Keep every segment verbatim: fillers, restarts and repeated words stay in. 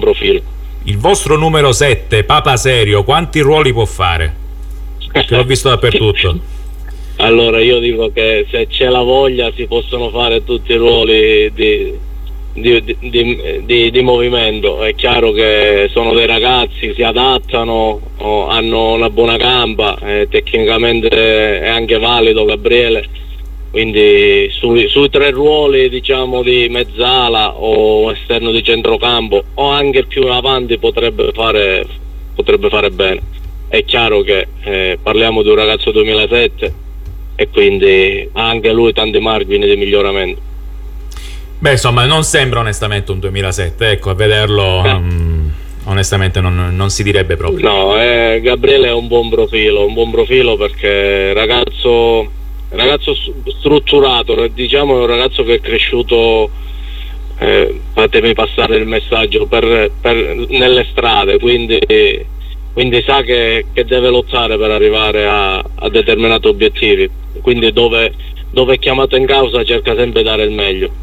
profilo. Il vostro numero sette, Papa Serio, quanti ruoli può fare? Che l'ho visto dappertutto. Allora io dico che se c'è la voglia si possono fare tutti i ruoli di, di, di, di, di, di movimento. È chiaro che sono dei ragazzi, si adattano, oh, hanno una buona gamba, eh, tecnicamente è anche valido Gabriele, quindi sui, sui tre ruoli, diciamo, di mezzala o esterno di centrocampo o anche più avanti potrebbe fare, potrebbe fare bene. È chiaro che eh, parliamo di un ragazzo duemilasette e quindi ha anche lui tanti margini di miglioramento. Beh, insomma, non sembra onestamente un duemilasette, ecco, a vederlo eh. um, onestamente non, non si direbbe proprio. No, eh, Gabriele è un buon profilo, un buon profilo perché ragazzo, ragazzo strutturato, diciamo è un ragazzo che è cresciuto, eh, fatemi passare il messaggio, per, per, nelle strade, quindi, quindi sa che, che deve lottare per arrivare a, a determinati obiettivi, quindi dove, dove è chiamato in causa cerca sempre di dare il meglio.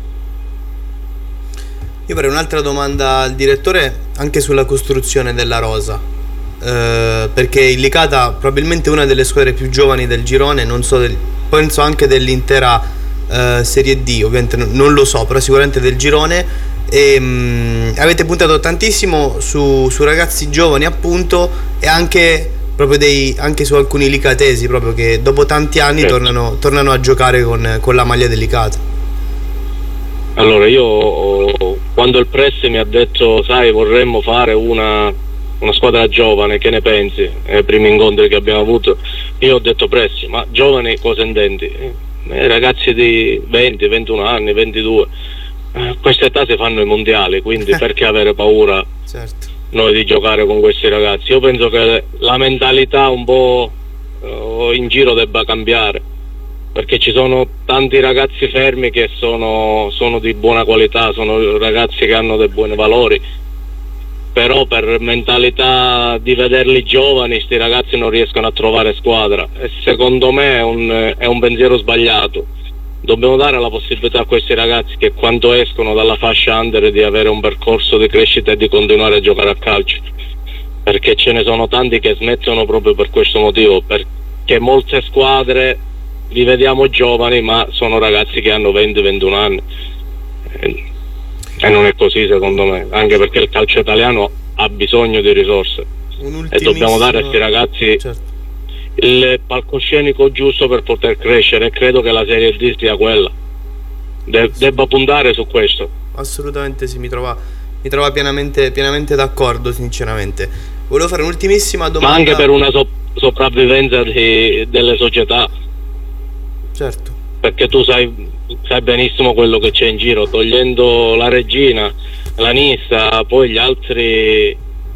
Io farei un'altra domanda al direttore anche sulla costruzione della rosa, eh, perché il Licata probabilmente è una delle squadre più giovani del girone, non so del, penso anche dell'intera eh, Serie D, ovviamente non lo so, però sicuramente del girone, e mh, avete puntato tantissimo su, su ragazzi giovani appunto, e anche proprio dei, anche su alcuni licatesi proprio che dopo tanti anni certo. tornano, tornano a giocare con, con la maglia del Licata. Allora io quando il press mi ha detto sai vorremmo fare una, una squadra giovane, che ne pensi? Ai primi incontri che abbiamo avuto io ho detto press, ma giovani cosa intendi? Eh, ragazzi di venti, ventuno anni, ventidue, eh, questa età si fanno i mondiali, quindi perché avere paura certo. noi di giocare con questi ragazzi? Io penso che la mentalità un po' eh, in giro debba cambiare, perché ci sono tanti ragazzi fermi che sono, sono di buona qualità, sono ragazzi che hanno dei buoni valori, però per mentalità di vederli giovani sti ragazzi non riescono a trovare squadra e secondo me è un, è un pensiero sbagliato. Dobbiamo dare la possibilità a questi ragazzi che quando escono dalla fascia under di avere un percorso di crescita e di continuare a giocare a calcio, perché ce ne sono tanti che smettono proprio per questo motivo, perché molte squadre li vediamo giovani ma sono ragazzi che hanno venti ventuno anni e, e non è così secondo me, anche perché il calcio italiano ha bisogno di risorse e dobbiamo dare a questi ragazzi certo. il palcoscenico giusto per poter crescere, e credo che la Serie D sia quella, De- debba puntare su questo. Assolutamente sì, mi trova, mi trova pienamente, pienamente d'accordo sinceramente. Volevo fare un'ultimissima domanda, ma anche per una so- sopravvivenza di, delle società. Certo. Perché tu sai, sai benissimo quello che c'è in giro, togliendo la Regina, la Nissa, poi gli altri,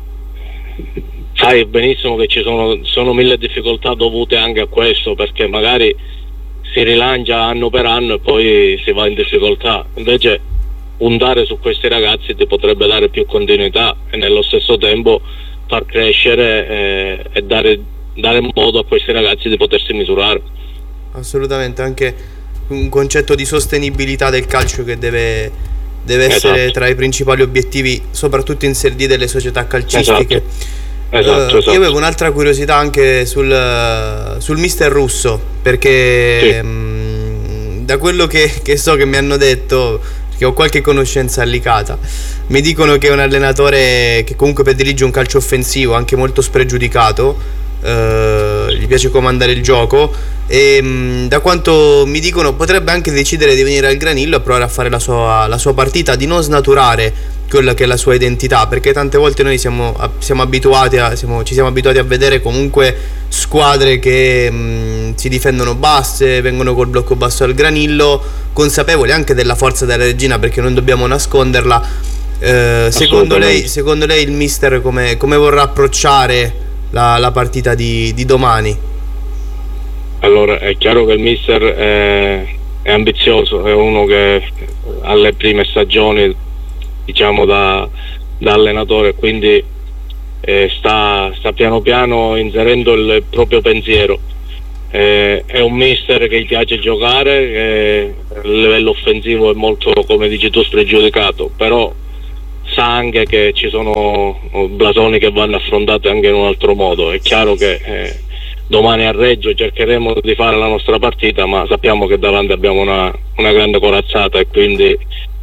sai benissimo che ci sono, sono mille difficoltà dovute anche a questo, perché magari si rilancia anno per anno e poi si va in difficoltà. Invece puntare su questi ragazzi ti potrebbe dare più continuità e nello stesso tempo far crescere eh, e dare, dare modo a questi ragazzi di potersi misurare. Assolutamente, anche un concetto di sostenibilità del calcio che deve, deve essere esatto. tra i principali obiettivi, soprattutto in Serie D, delle società calcistiche. Esatto. Esatto, uh, esatto. Io avevo un'altra curiosità anche sul, sul mister Russo, perché sì. mh, da quello che, che so che mi hanno detto, perché ho qualche conoscenza allicata, mi dicono che è un allenatore che comunque predilige un calcio offensivo anche molto spregiudicato. Uh, gli piace comandare il gioco e mh, da quanto mi dicono potrebbe anche decidere di venire al Granillo a provare a fare la sua, la sua partita, di non snaturare quella che è la sua identità, perché tante volte noi siamo, siamo abituati a, siamo, ci siamo abituati a vedere comunque squadre che mh, si difendono basse, vengono col blocco basso al Granillo, consapevoli anche della forza della Regina, perché non dobbiamo nasconderla. Uh, secondo lei, secondo lei il mister come, come vorrà approcciare La, la partita di, di domani? Allora è chiaro che il mister è, è ambizioso, è uno che alle prime stagioni diciamo da, da allenatore, quindi eh, sta, sta piano piano inserendo il proprio pensiero. Eh, è un mister che gli piace giocare, che a livello offensivo è molto, come dici tu, spregiudicato, però sa anche che ci sono blasoni che vanno affrontati anche in un altro modo. È chiaro che eh, domani a Reggio cercheremo di fare la nostra partita, ma sappiamo che davanti abbiamo una, una grande corazzata e quindi,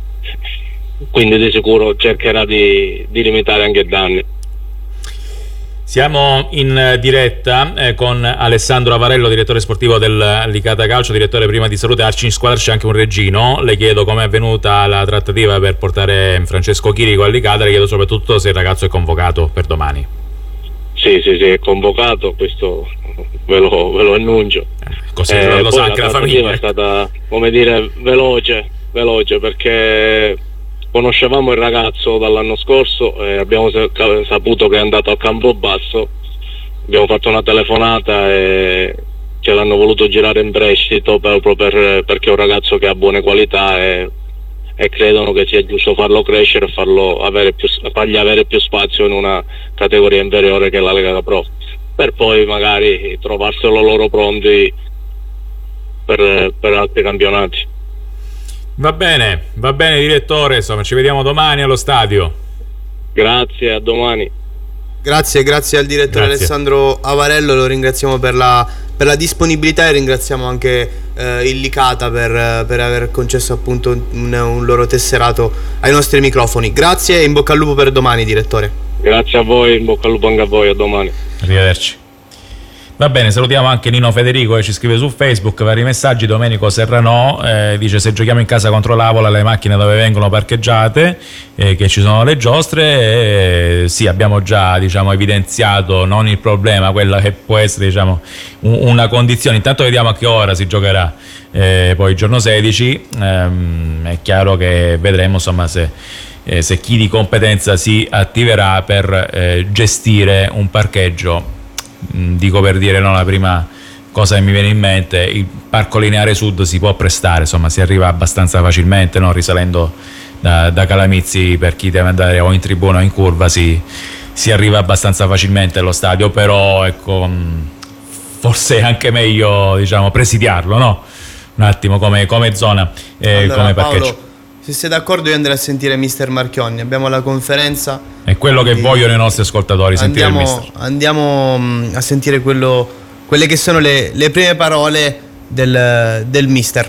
quindi di sicuro cercherà di, di limitare anche i danni. Siamo in diretta eh, con Alessandro Avarello, direttore sportivo del Licata Calcio. Direttore, prima di salutarci, in squadra c'è anche un Reggino. Le chiedo come è avvenuta la trattativa per portare Francesco Chirico al Licata, le chiedo soprattutto se il ragazzo è convocato per domani. Sì, sì, sì, è convocato, questo ve lo, ve lo annuncio. Così eh, lo sa anche la famiglia. È stata, come dire, veloce, veloce perché conoscevamo il ragazzo dall'anno scorso e abbiamo saputo che è andato a Campobasso, abbiamo fatto una telefonata e ce l'hanno voluto girare in prestito proprio per, perché è un ragazzo che ha buone qualità e, e credono che sia giusto farlo crescere e farlo avere più, fargli avere più spazio in una categoria inferiore che è la Lega Pro, per poi magari trovarselo loro pronti per, per altri campionati. Va bene, va bene direttore, insomma ci vediamo domani allo stadio. Grazie, a domani. Grazie, grazie al direttore grazie. Alessandro Avarello, lo ringraziamo per la, per la disponibilità e ringraziamo anche eh, il Licata per, per aver concesso appunto un, un loro tesserato ai nostri microfoni. Grazie e in bocca al lupo per domani, direttore. Grazie a voi, in bocca al lupo anche a voi, a domani. Arrivederci. Va bene, salutiamo anche Nino Federico che ci scrive su Facebook, vari messaggi. Domenico Serrano eh, dice: se giochiamo in casa contro l'Avola, le macchine dove vengono parcheggiate, eh, che ci sono le giostre, eh, sì, abbiamo già diciamo evidenziato non il problema, quella che può essere diciamo un, una condizione. Intanto vediamo a che ora si giocherà eh, poi il giorno sedici, ehm, è chiaro che vedremo insomma se eh, se chi di competenza si attiverà per eh, gestire un parcheggio. Dico per dire, no, la prima cosa che mi viene in mente, il parco lineare sud si può prestare, insomma si arriva abbastanza facilmente, no? Risalendo da, da Calamizzi, per chi deve andare o in tribuna o in curva si, si arriva abbastanza facilmente allo stadio, però ecco forse è anche meglio diciamo presidiarlo, no? Un attimo come, come zona, eh, allora, come parcheggio. Paolo, se sei d'accordo io andrei a sentire mister Marchionni, abbiamo la conferenza. È quello che vogliono i nostri ascoltatori, sentire andiamo, il mister. Andiamo a sentire quello, quelle che sono le, le prime parole del, del mister.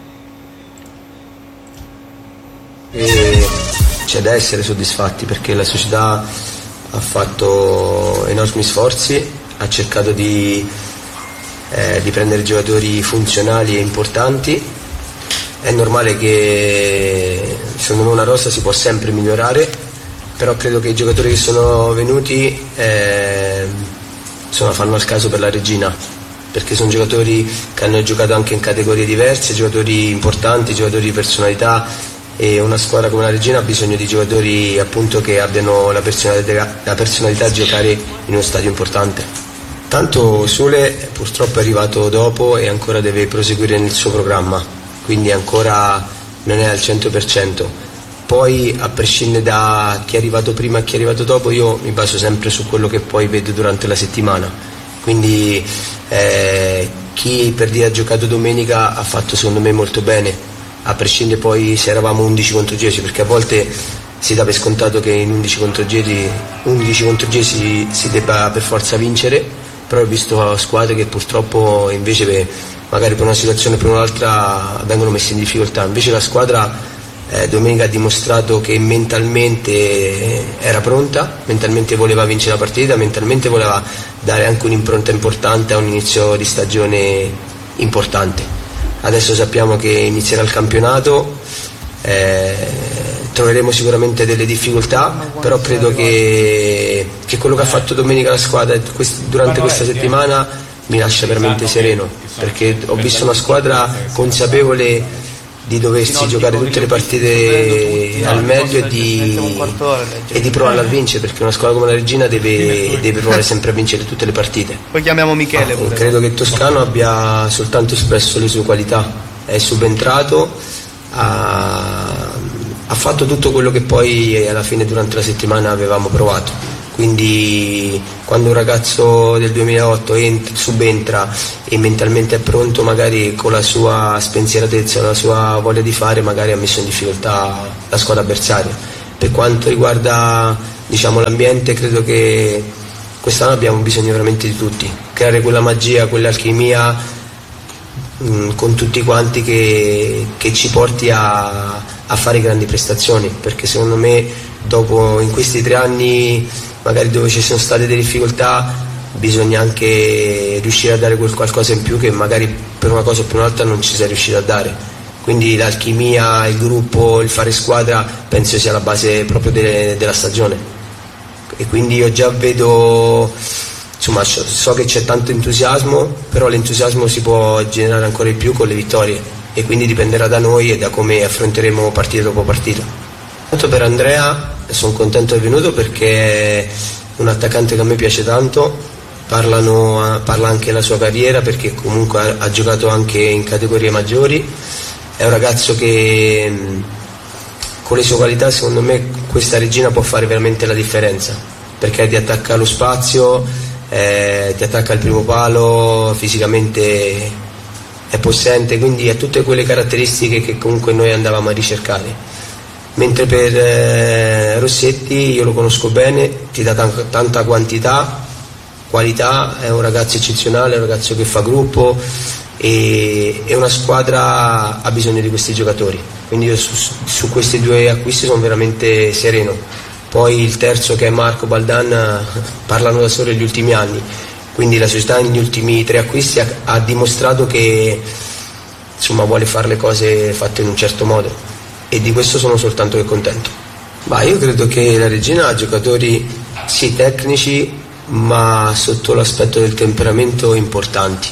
E c'è da essere soddisfatti perché la società ha fatto enormi sforzi, ha cercato di, eh, di prendere giocatori funzionali e importanti. È normale che secondo me una rosa si può sempre migliorare, però credo che i giocatori che sono venuti eh, insomma, fanno al caso per la Regina, perché sono giocatori che hanno giocato anche in categorie diverse, giocatori importanti, giocatori di personalità, e una squadra come la Regina ha bisogno di giocatori appunto che abbiano la personalità, la personalità a giocare in uno stadio importante. Tanto Sole purtroppo è arrivato dopo e ancora deve proseguire nel suo programma, quindi ancora non è al cento per cento. Poi a prescindere da chi è arrivato prima e chi è arrivato dopo, io mi baso sempre su quello che poi vedo durante la settimana, quindi eh, chi per dire ha giocato domenica ha fatto secondo me molto bene, a prescindere poi se eravamo undici contro dieci, perché a volte si dà per scontato che in undici contro dieci, undici contro dieci si debba per forza vincere, però ho visto squadre che purtroppo invece per, magari per una situazione o per un'altra vengono messe in difficoltà. Invece la squadra eh, domenica ha dimostrato che mentalmente era pronta, mentalmente voleva vincere la partita, mentalmente voleva dare anche un'impronta importante a un inizio di stagione importante. Adesso sappiamo che inizierà il campionato, eh, troveremo sicuramente delle difficoltà, però credo che, che quello che ha fatto domenica la squadra durante questa settimana mi lascia veramente sereno, perché ho visto una squadra consapevole di doversi giocare tutte le partite al meglio e di, e di provare a vincere, perché una squadra come la Regina deve, deve provare sempre a vincere tutte le partite. Poi chiamiamo Michele. Ah, credo che Toscano abbia soltanto espresso le sue qualità, è subentrato, ha, ha fatto tutto quello che poi alla fine durante la settimana avevamo provato. Quindi quando un ragazzo del duemilaotto entra, subentra e mentalmente è pronto, magari con la sua spensieratezza, la sua voglia di fare, magari ha messo in difficoltà la squadra avversaria. Per quanto riguarda, diciamo, l'ambiente, credo che quest'anno abbiamo bisogno veramente di tutti, creare quella magia, quell'alchimia mh, con tutti quanti che, che ci porti a, a fare grandi prestazioni, perché secondo me dopo, in questi tre anni magari dove ci sono state delle difficoltà, bisogna anche riuscire a dare quel qualcosa in più che magari per una cosa o per un'altra non ci sei riuscito a dare. Quindi l'alchimia, il gruppo, il fare squadra penso sia la base proprio de- della stagione, e quindi io già vedo, insomma, so che c'è tanto entusiasmo, però l'entusiasmo si può generare ancora di più con le vittorie, e quindi dipenderà da noi e da come affronteremo partita dopo partita. Tanto per Andrea sono contento di venuto perché è un attaccante che a me piace tanto, parlano, parla anche la sua carriera perché comunque ha, ha giocato anche in categorie maggiori. È un ragazzo che con le sue qualità secondo me questa regina può fare veramente la differenza, perché ti attacca lo spazio, eh, ti attacca il primo palo, fisicamente è possente, quindi ha tutte quelle caratteristiche che comunque noi andavamo a ricercare. Mentre per eh, Rossetti io lo conosco bene, ti dà t- tanta quantità, qualità, è un ragazzo eccezionale, è un ragazzo che fa gruppo, e, e una squadra ha bisogno di questi giocatori, quindi io su, su questi due acquisti sono veramente sereno. Poi il terzo, che è Marco Baldan, parlano da solo negli ultimi anni, quindi la società negli ultimi tre acquisti ha, ha dimostrato che insomma vuole fare le cose fatte in un certo modo, e di questo sono soltanto che contento. Ma io credo che la Regina ha giocatori sì tecnici, ma sotto l'aspetto del temperamento importanti,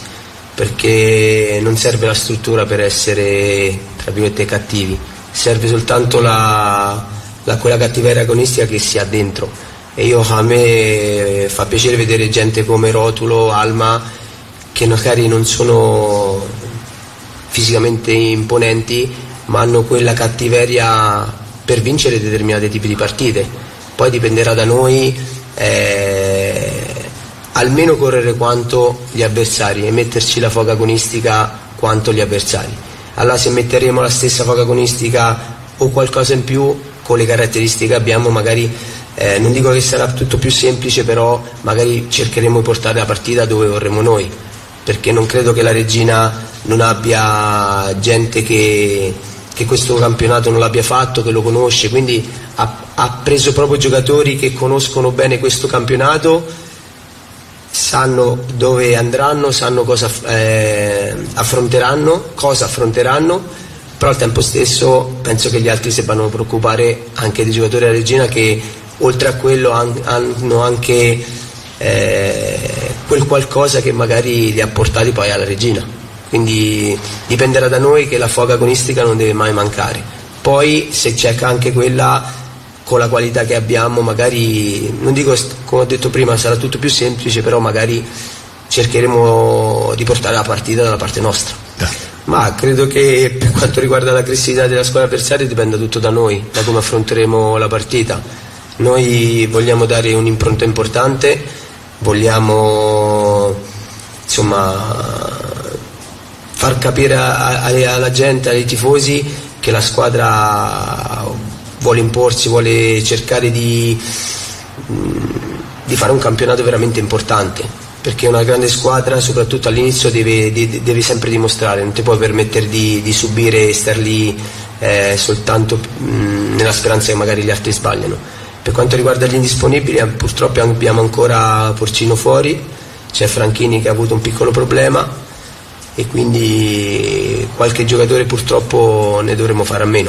perché non serve la struttura per essere, tra virgolette, cattivi, serve soltanto la, la, quella cattiveria agonistica che si ha dentro. E io, a me fa piacere vedere gente come Rotulo, Alma, che magari non sono fisicamente imponenti, ma hanno quella cattiveria per vincere determinati tipi di partite. Poi dipenderà da noi eh, almeno correre quanto gli avversari e metterci la foga agonistica quanto gli avversari. Allora, se metteremo la stessa foga agonistica o qualcosa in più con le caratteristiche che abbiamo, magari eh, non dico che sarà tutto più semplice, però magari cercheremo di portare la partita dove vorremmo noi, perché non credo che la Regina non abbia gente che, che questo campionato non l'abbia fatto, che lo conosce, quindi ha, ha preso proprio giocatori che conoscono bene questo campionato, sanno dove andranno, sanno cosa eh, affronteranno, cosa affronteranno, però al tempo stesso penso che gli altri si debbano preoccupare anche dei giocatori della Regina, che oltre a quello han, hanno anche eh, quel qualcosa che magari li ha portati poi alla Regina, quindi dipenderà da noi, che la foga agonistica non deve mai mancare. Poi se c'è anche quella, con la qualità che abbiamo, magari, non dico, come ho detto prima, sarà tutto più semplice, però magari cercheremo di portare la partita dalla parte nostra. Yeah. Ma credo che per quanto riguarda l'aggressività della squadra avversaria dipenda tutto da noi, da come affronteremo la partita. Noi vogliamo dare un'impronta importante, vogliamo insomma far capire alla gente, ai tifosi, che la squadra vuole imporsi, vuole cercare di, di fare un campionato veramente importante, perché una grande squadra, soprattutto all'inizio, deve, deve sempre dimostrare, non ti puoi permettere di, di subire e star lì eh, soltanto mh, nella speranza che magari gli altri sbagliano. Per quanto riguarda gli indisponibili, purtroppo abbiamo ancora Porcino fuori, c'è Franchini che ha avuto un piccolo problema, e quindi qualche giocatore purtroppo ne dovremo fare a meno.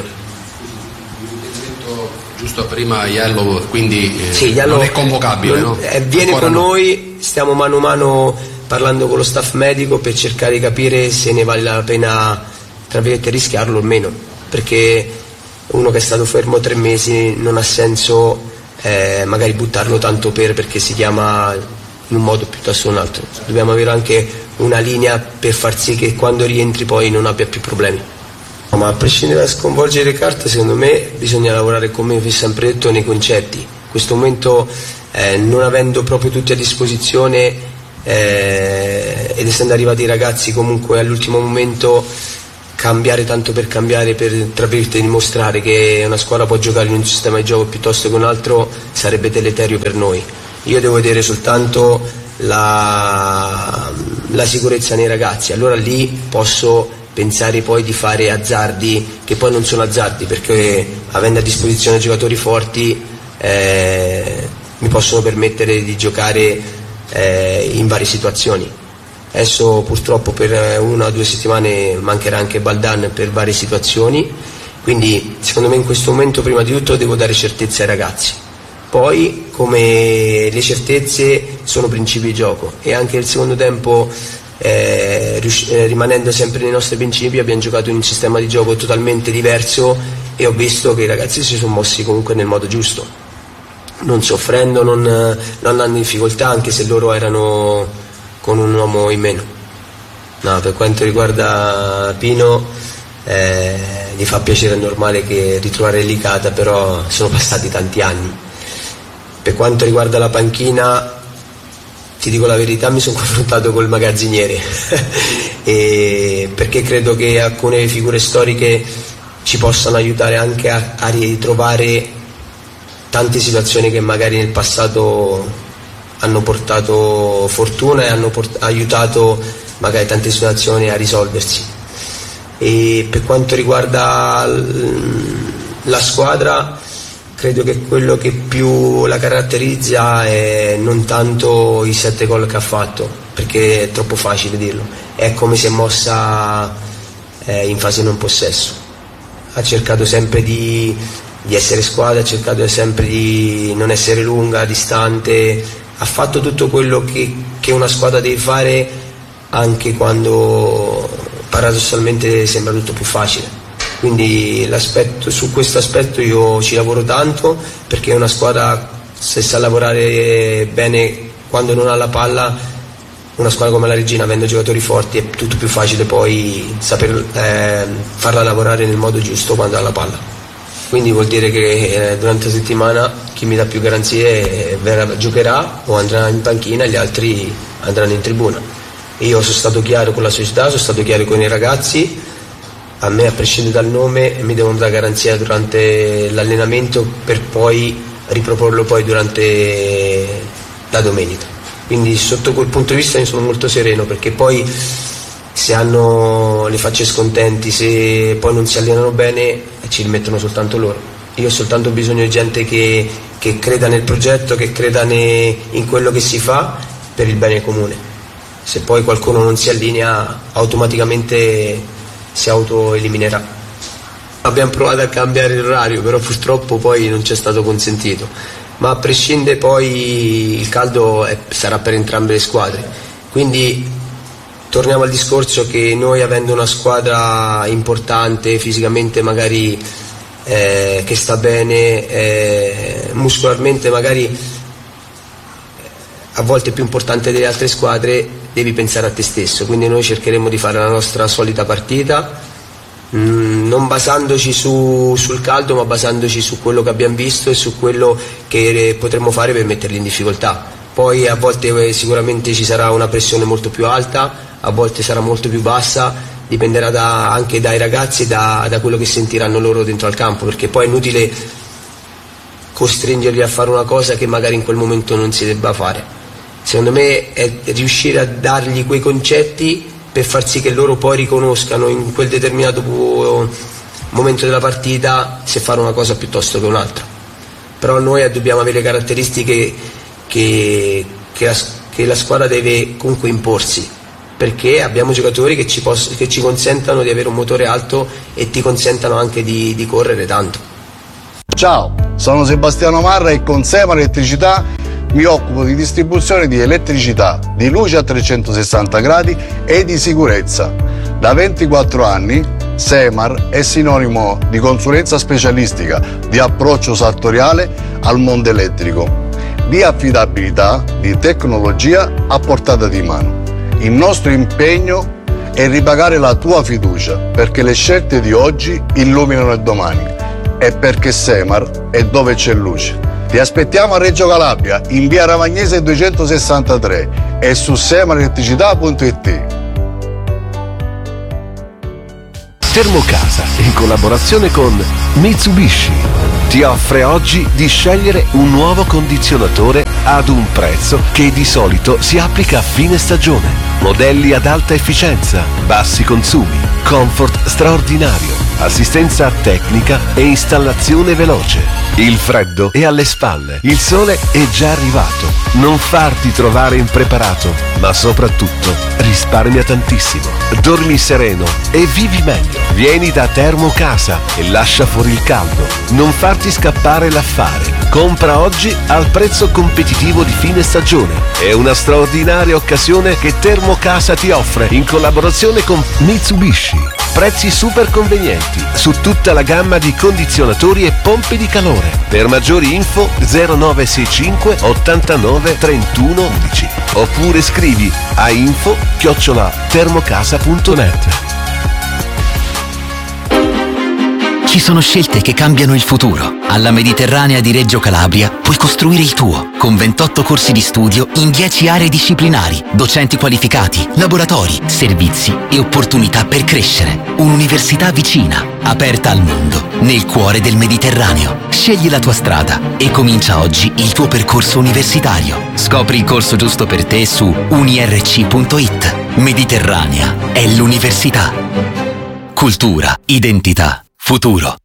Giusto prima Iello, quindi eh, sì, Iello non è convocabile, non, no? eh, viene Ancora con no. noi, stiamo mano a mano parlando con lo staff medico per cercare di capire se ne vale la pena, tra virgolette, rischiarlo o meno, perché uno che è stato fermo tre mesi non ha senso eh, magari buttarlo tanto per perché si chiama in un modo piuttosto che un altro. Dobbiamo avere anche una linea per far sì che quando rientri poi non abbia più problemi. No, ma a prescindere da sconvolgere le carte, secondo me bisogna lavorare, come vi ho sempre detto, nei concetti. In questo momento eh, non avendo proprio tutti a disposizione eh, ed essendo arrivati i ragazzi comunque all'ultimo momento, cambiare tanto per cambiare, per tra virgolette dimostrare che una squadra può giocare in un sistema di gioco piuttosto che un altro, sarebbe deleterio per noi. Io devo vedere soltanto la, la sicurezza nei ragazzi, allora lì posso pensare poi di fare azzardi che poi non sono azzardi, perché avendo a disposizione giocatori forti eh, mi possono permettere di giocare eh, in varie situazioni. Adesso purtroppo per una o due settimane mancherà anche Baldan per varie situazioni, quindi secondo me in questo momento prima di tutto devo dare certezza ai ragazzi, poi come le certezze sono principi di gioco, e anche il secondo tempo eh, rius- eh, rimanendo sempre nei nostri principi abbiamo giocato in un sistema di gioco totalmente diverso e ho visto che i ragazzi si sono mossi comunque nel modo giusto, non soffrendo, non, non andando in difficoltà, anche se loro erano con un uomo in meno. No, per quanto riguarda Pino eh, gli fa piacere, è normale che ritrovare Licata, però sono passati tanti anni. Per quanto riguarda la panchina, ti dico la verità, mi sono confrontato col magazziniere e perché credo che alcune figure storiche ci possano aiutare anche a, a ritrovare tante situazioni che magari nel passato hanno portato fortuna e hanno port- aiutato magari tante situazioni a risolversi. E per quanto riguarda l- la squadra, credo che quello che più la caratterizza è non tanto i sette gol che ha fatto, perché è troppo facile dirlo, è come si è mossa eh, in fase non possesso. Ha cercato sempre di, di essere squadra, ha cercato sempre di non essere lunga, distante, ha fatto tutto quello che, che una squadra deve fare, anche quando paradossalmente sembra tutto più facile. Quindi l'aspetto, su questo aspetto io ci lavoro tanto, perché una squadra, se sa lavorare bene quando non ha la palla, una squadra come la Regina, avendo giocatori forti, è tutto più facile poi saper eh, farla lavorare nel modo giusto quando ha la palla. Quindi vuol dire che eh, durante la settimana chi mi dà più garanzie eh, verrà, giocherà o andrà in panchina e gli altri andranno in tribuna. Io sono stato chiaro con la società, sono stato chiaro con i ragazzi, a me a prescindere dal nome mi devono dare garanzia durante l'allenamento per poi riproporlo poi durante la domenica. Quindi sotto quel punto di vista io sono molto sereno, perché poi se hanno le facce scontenti, se poi non si allenano bene, ci rimettono soltanto loro. Io ho soltanto bisogno di gente che, che creda nel progetto, che creda ne, in quello che si fa per il bene comune. Se poi qualcuno non si allinea, automaticamente si autoeliminerà. Abbiamo provato a cambiare l'orario, però purtroppo poi non ci è stato consentito, ma a prescindere poi il caldo è, sarà per entrambe le squadre. Quindi torniamo al discorso che noi, avendo una squadra importante fisicamente, magari eh, che sta bene, eh, muscolarmente magari a volte più importante delle altre squadre, devi pensare a te stesso. Quindi noi cercheremo di fare la nostra solita partita, mh, non basandoci su, sul caldo, ma basandoci su quello che abbiamo visto e su quello che potremmo fare per metterli in difficoltà. Poi a volte sicuramente ci sarà una pressione molto più alta, a volte sarà molto più bassa, dipenderà da, anche dai ragazzi e da, da quello che sentiranno loro dentro al campo, perché poi è inutile costringerli a fare una cosa che magari in quel momento non si debba fare. Secondo me è riuscire a dargli quei concetti per far sì che loro poi riconoscano in quel determinato momento della partita se fare una cosa piuttosto che un'altra. Però noi dobbiamo avere caratteristiche che, che, la, che la squadra deve comunque imporsi, perché abbiamo giocatori che ci, poss- che ci consentano di avere un motore alto e ti consentano anche di, di correre tanto. Ciao, sono Sebastiano Marra e con Semar Elettricità mi occupo di distribuzione di elettricità, di luce a trecentosessanta gradi e di sicurezza. Da ventiquattro anni Semar è sinonimo di consulenza specialistica, di approccio sartoriale al mondo elettrico, di affidabilità, di tecnologia a portata di mano. Il nostro impegno è ripagare la tua fiducia, perché le scelte di oggi illuminano il domani e perché Semar è dove c'è luce. Ti aspettiamo a Reggio Calabria, in via Ravagnese duecentosessantatré e su semar elettricità punto it. Termocasa, in collaborazione con Mitsubishi, ti offre oggi di scegliere un nuovo condizionatore ad un prezzo che di solito si applica a fine stagione. Modelli ad alta efficienza, bassi consumi, comfort straordinario, assistenza tecnica e installazione veloce. Il freddo è alle spalle, il sole è già arrivato. Non farti trovare impreparato, ma soprattutto risparmia tantissimo. Dormi sereno e vivi meglio. Vieni da Termocasa e lascia fuori il caldo. Non farti scappare l'affare. Compra oggi al prezzo competitivo di fine stagione. È una straordinaria occasione che Termocasa ti offre in collaborazione con Mitsubishi. Prezzi super convenienti su tutta la gamma di condizionatori e pompe di calore. Per maggiori info zero nove sei cinque ottantanove trentuno undici oppure scrivi a info chiocciola termocasa punto net. Ci sono scelte che cambiano il futuro. Alla Mediterranea di Reggio Calabria puoi costruire il tuo, con ventotto corsi di studio in dieci aree disciplinari, docenti qualificati, laboratori, servizi e opportunità per crescere. Un'università vicina, aperta al mondo, nel cuore del Mediterraneo. Scegli la tua strada e comincia oggi il tuo percorso universitario. Scopri il corso giusto per te su unirc punto it. Mediterranea è l'università. Cultura, identità, futuro.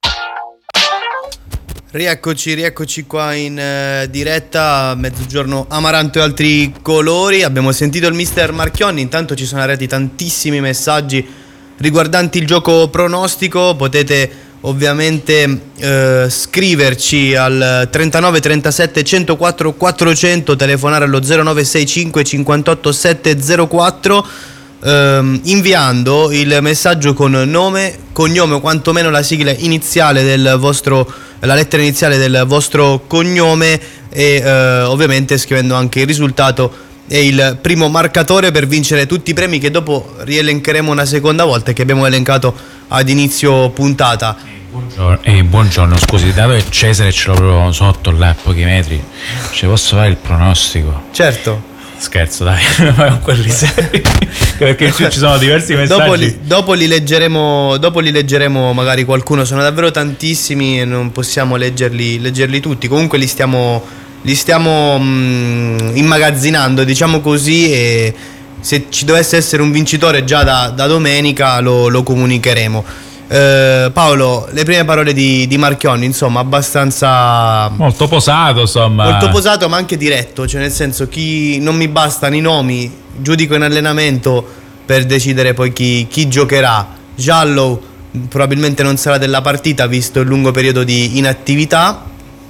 Rieccoci, rieccoci qua in uh, diretta, mezzogiorno amaranto e altri colori. Abbiamo sentito il mister Marchionni, intanto ci sono arrivati tantissimi messaggi riguardanti il gioco pronostico. Potete ovviamente uh, scriverci al trentanove trentasette centoquattro quattrocento, telefonare allo zero nove sei cinque cinquantotto sette zero quattro, uh, inviando il messaggio con nome, cognome o quantomeno la sigla iniziale del vostro la lettera iniziale del vostro cognome e eh, ovviamente scrivendo anche il risultato e il primo marcatore per vincere tutti i premi che dopo rielencheremo una seconda volta e che abbiamo elencato ad inizio puntata. Buongiorno, eh, buongiorno, scusi, dato che Cesare ce l'ho proprio sotto là a pochi metri, ci posso fare il pronostico? Certo. Scherzo, dai, con quelli seri, perché ci sono diversi messaggi. Dopo li, dopo li leggeremo, dopo li leggeremo magari qualcuno, sono davvero tantissimi e non possiamo leggerli, leggerli tutti. Comunque li stiamo, li stiamo mh, immagazzinando, diciamo così, e se ci dovesse essere un vincitore già da, da domenica lo, lo comunicheremo. Eh, Paolo, le prime parole di, di Marchionni, insomma, abbastanza molto posato, insomma, molto posato, ma anche diretto, cioè nel senso, chi non mi bastano i nomi, giudico in allenamento per decidere poi chi, chi giocherà. Giallo probabilmente non sarà della partita visto il lungo periodo di inattività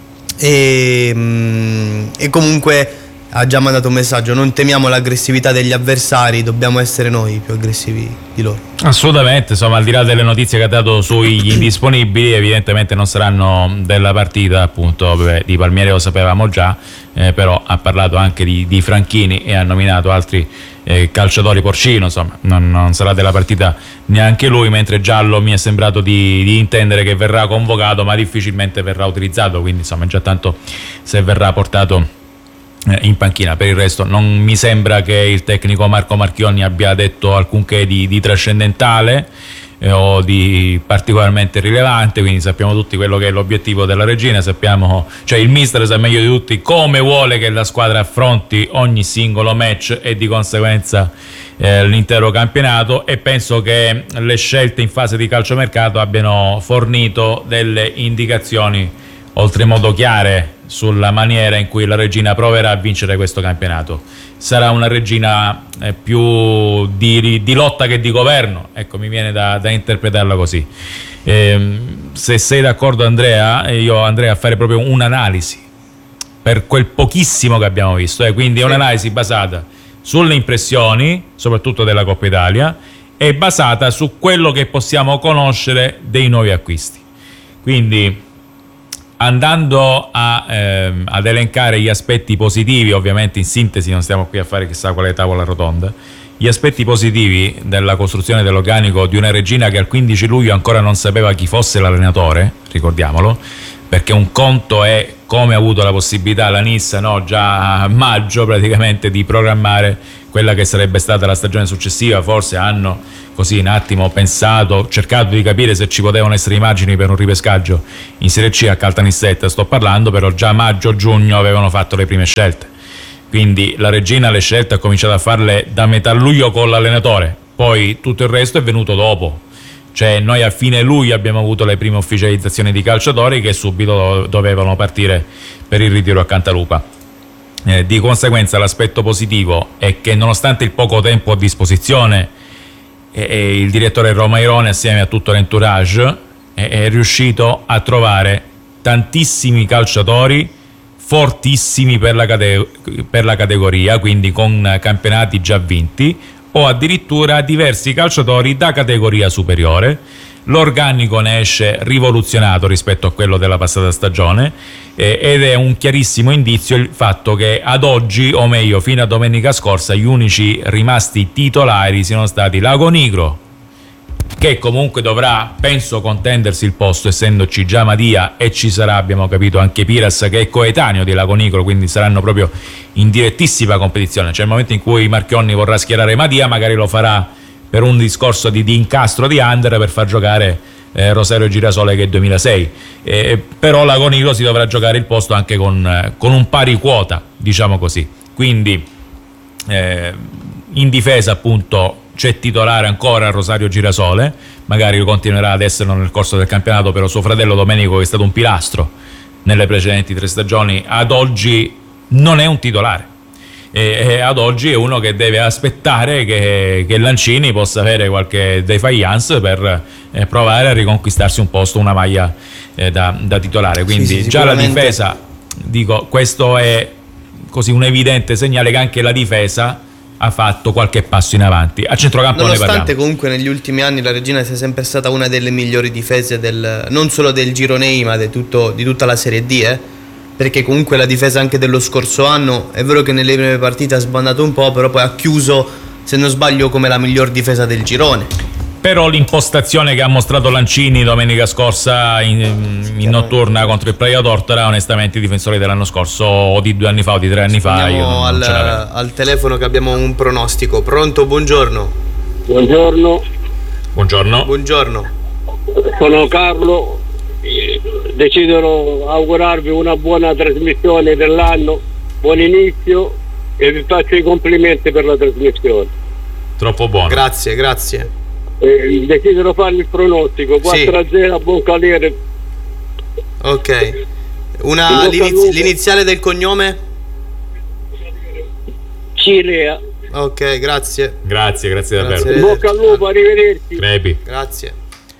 e, e comunque ha già mandato un messaggio: non temiamo l'aggressività degli avversari, dobbiamo essere noi più aggressivi di loro. Assolutamente, insomma, al di là delle notizie che ha dato sugli indisponibili, evidentemente non saranno della partita, appunto. Beh, di Palmieri lo sapevamo già, eh, però ha parlato anche di, di Franchini e ha nominato altri eh, calciatori, Porcino, insomma, non, non sarà della partita neanche lui, mentre Giallo mi è sembrato di, di intendere che verrà convocato ma difficilmente verrà utilizzato, quindi insomma già tanto se verrà portato in panchina. Per il resto non mi sembra che il tecnico Marco Marchionni abbia detto alcunché di, di trascendentale eh, o di particolarmente rilevante, quindi sappiamo tutti quello che è l'obiettivo della regina, sappiamo, cioè il mister sa meglio di tutti come vuole che la squadra affronti ogni singolo match e di conseguenza eh, l'intero campionato, e penso che le scelte in fase di calciomercato abbiano fornito delle indicazioni oltremodo chiare sulla maniera in cui la regina proverà a vincere questo campionato. Sarà una regina eh, più di, di lotta che di governo, ecco, mi viene da, da interpretarla così. Eh, se sei d'accordo, Andrea, io andrei a fare proprio un'analisi per quel pochissimo che abbiamo visto, eh, quindi è un'analisi basata sulle impressioni, soprattutto della Coppa Italia, e basata su quello che possiamo conoscere dei nuovi acquisti. Quindi andando a, ehm, ad elencare gli aspetti positivi, ovviamente in sintesi, non stiamo qui a fare chissà quale tavola rotonda, gli aspetti positivi della costruzione dell'organico di una regina che al quindici luglio ancora non sapeva chi fosse l'allenatore, ricordiamolo, perché un conto è come ha avuto la possibilità la Nissa, no, già a maggio praticamente, di programmare quella che sarebbe stata la stagione successiva. Forse hanno così un attimo pensato, cercato di capire se ci potevano essere immagini per un ripescaggio in Serie C a Caltanissetta, sto parlando, però già a maggio-giugno avevano fatto le prime scelte. Quindi la Regina le scelte ha cominciato a farle da metà luglio con l'allenatore, poi tutto il resto è venuto dopo. Cioè noi a fine luglio abbiamo avuto le prime ufficializzazioni di calciatori che subito dovevano partire per il ritiro a Cantalupa. Eh, di conseguenza l'aspetto positivo è che nonostante il poco tempo a disposizione, eh, il direttore Romairone assieme a tutto l'entourage eh, è riuscito a trovare tantissimi calciatori fortissimi per la, cate- per la categoria, quindi con campionati già vinti, o addirittura diversi calciatori da categoria superiore. L'organico ne esce rivoluzionato rispetto a quello della passata stagione, eh, ed è un chiarissimo indizio il fatto che ad oggi, o meglio fino a domenica scorsa, gli unici rimasti titolari siano stati Lago Nigro, che comunque dovrà, penso, contendersi il posto, essendoci già Madia, e ci sarà, abbiamo capito, anche Piras, che è coetaneo di Lago Nigro, quindi saranno proprio in direttissima competizione. C'è il momento in cui Marchionni vorrà schierare Madia, magari lo farà per un discorso di, di incastro di under per far giocare eh, Rosario Girasole, che è duemilasei, eh, però Lago Nigro si dovrà giocare il posto anche con, eh, con un pari quota, diciamo così. Quindi eh, in difesa appunto c'è titolare ancora Rosario Girasole, magari continuerà ad esserlo nel corso del campionato, però suo fratello Domenico, che è stato un pilastro nelle precedenti tre stagioni, ad oggi non è un titolare, e, e ad oggi è uno che deve aspettare che, che Lancini possa avere qualche defiance per eh, provare a riconquistarsi un posto, una maglia eh, da, da titolare. Quindi sì, sì, già la difesa, dico, questo è così un evidente segnale che anche la difesa ha fatto qualche passo in avanti. A centrocampo nonostante comunque negli ultimi anni la Regina sia sempre stata una delle migliori difese del, non solo del Girone I, ma di, tutto, di tutta la Serie D, eh? Perché comunque la difesa anche dello scorso anno, è vero che nelle prime partite ha sbandato un po', però poi ha chiuso, se non sbaglio, come la miglior difesa del girone. Però l'impostazione che ha mostrato Lancini domenica scorsa in, in notturna contro il Praia Tortora, onestamente i difensori dell'anno scorso, o di due anni fa o di tre anni fa, io non, al, non ce l'avevo. al telefono che abbiamo un pronostico. Pronto? Buongiorno. Buongiorno. Buongiorno. Buongiorno. Sono Carlo. Desidero augurarvi una buona trasmissione dell'anno, buon inizio, e vi faccio i complimenti per la trasmissione. Troppo buono. Grazie, grazie. Eh, desidero farvi il pronostico quattro a zero a Boncaliere. Ok. Una, l'iniz- l'iniziale del cognome? Cilea. Ok, grazie. Grazie, grazie davvero. Grazie. Bocca al lupo, arrivederci. Crepi. Grazie.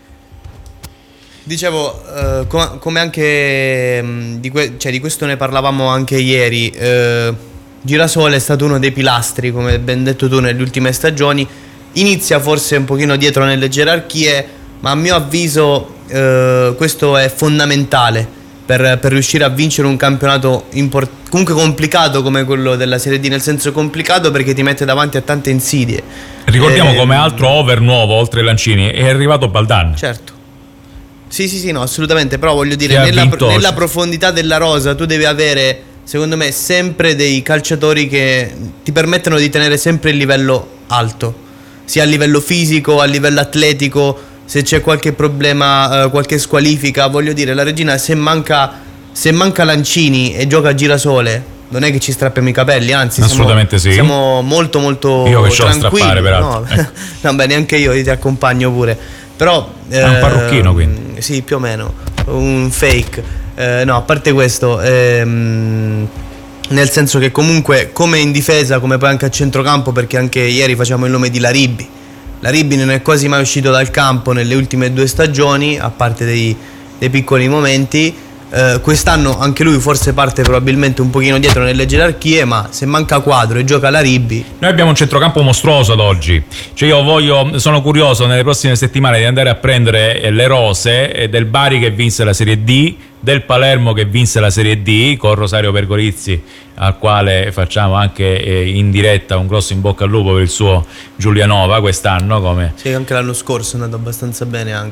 Dicevo, eh, com- come anche mh, di, que- cioè, di questo ne parlavamo anche ieri, eh, Girasole è stato uno dei pilastri, come ben detto tu, nelle ultime stagioni. Inizia forse un pochino dietro nelle gerarchie, ma a mio avviso eh, questo è fondamentale per, per riuscire a vincere un campionato import- comunque complicato come quello della Serie D, nel senso complicato perché ti mette davanti a tante insidie. Ricordiamo eh, come altro over nuovo, oltre Lancini, è arrivato Baldan. Certo. Sì, sì, sì, no, assolutamente, però voglio dire, nella, nella profondità della rosa tu devi avere, secondo me, sempre dei calciatori che ti permettono di tenere sempre il livello alto, sia a livello fisico, a livello atletico. Se c'è qualche problema, eh, qualche squalifica, voglio dire, la Regina se manca, se manca Lancini e gioca a Girasole, non è che ci strappiamo i capelli, anzi assolutamente siamo, sì. siamo molto molto io che tranquilli. Strappare, peraltro. No, ecco. no, beh, neanche io, io ti accompagno pure. Però è un parrucchino, quindi. Sì, più o meno, un fake. Eh, no, a parte questo, ehm, nel senso che comunque come in difesa, come poi anche a centrocampo, perché anche ieri facciamo il nome di Laribbi. Laribbi non è quasi mai uscito dal campo nelle ultime due stagioni, a parte dei, dei piccoli momenti. Eh, quest'anno anche lui forse parte probabilmente un pochino dietro nelle gerarchie, ma se manca Quadro e gioca Laribbi. Noi abbiamo un centrocampo mostruoso ad oggi, cioè io voglio, sono curioso nelle prossime settimane di andare a prendere le rose del Bari che vinse la Serie D, del Palermo che vinse la Serie D con Rosario Pergolizzi, al quale facciamo anche eh, in diretta un grosso in bocca al lupo per il suo Giulianova quest'anno. Come sì, anche l'anno scorso è andato abbastanza bene anche.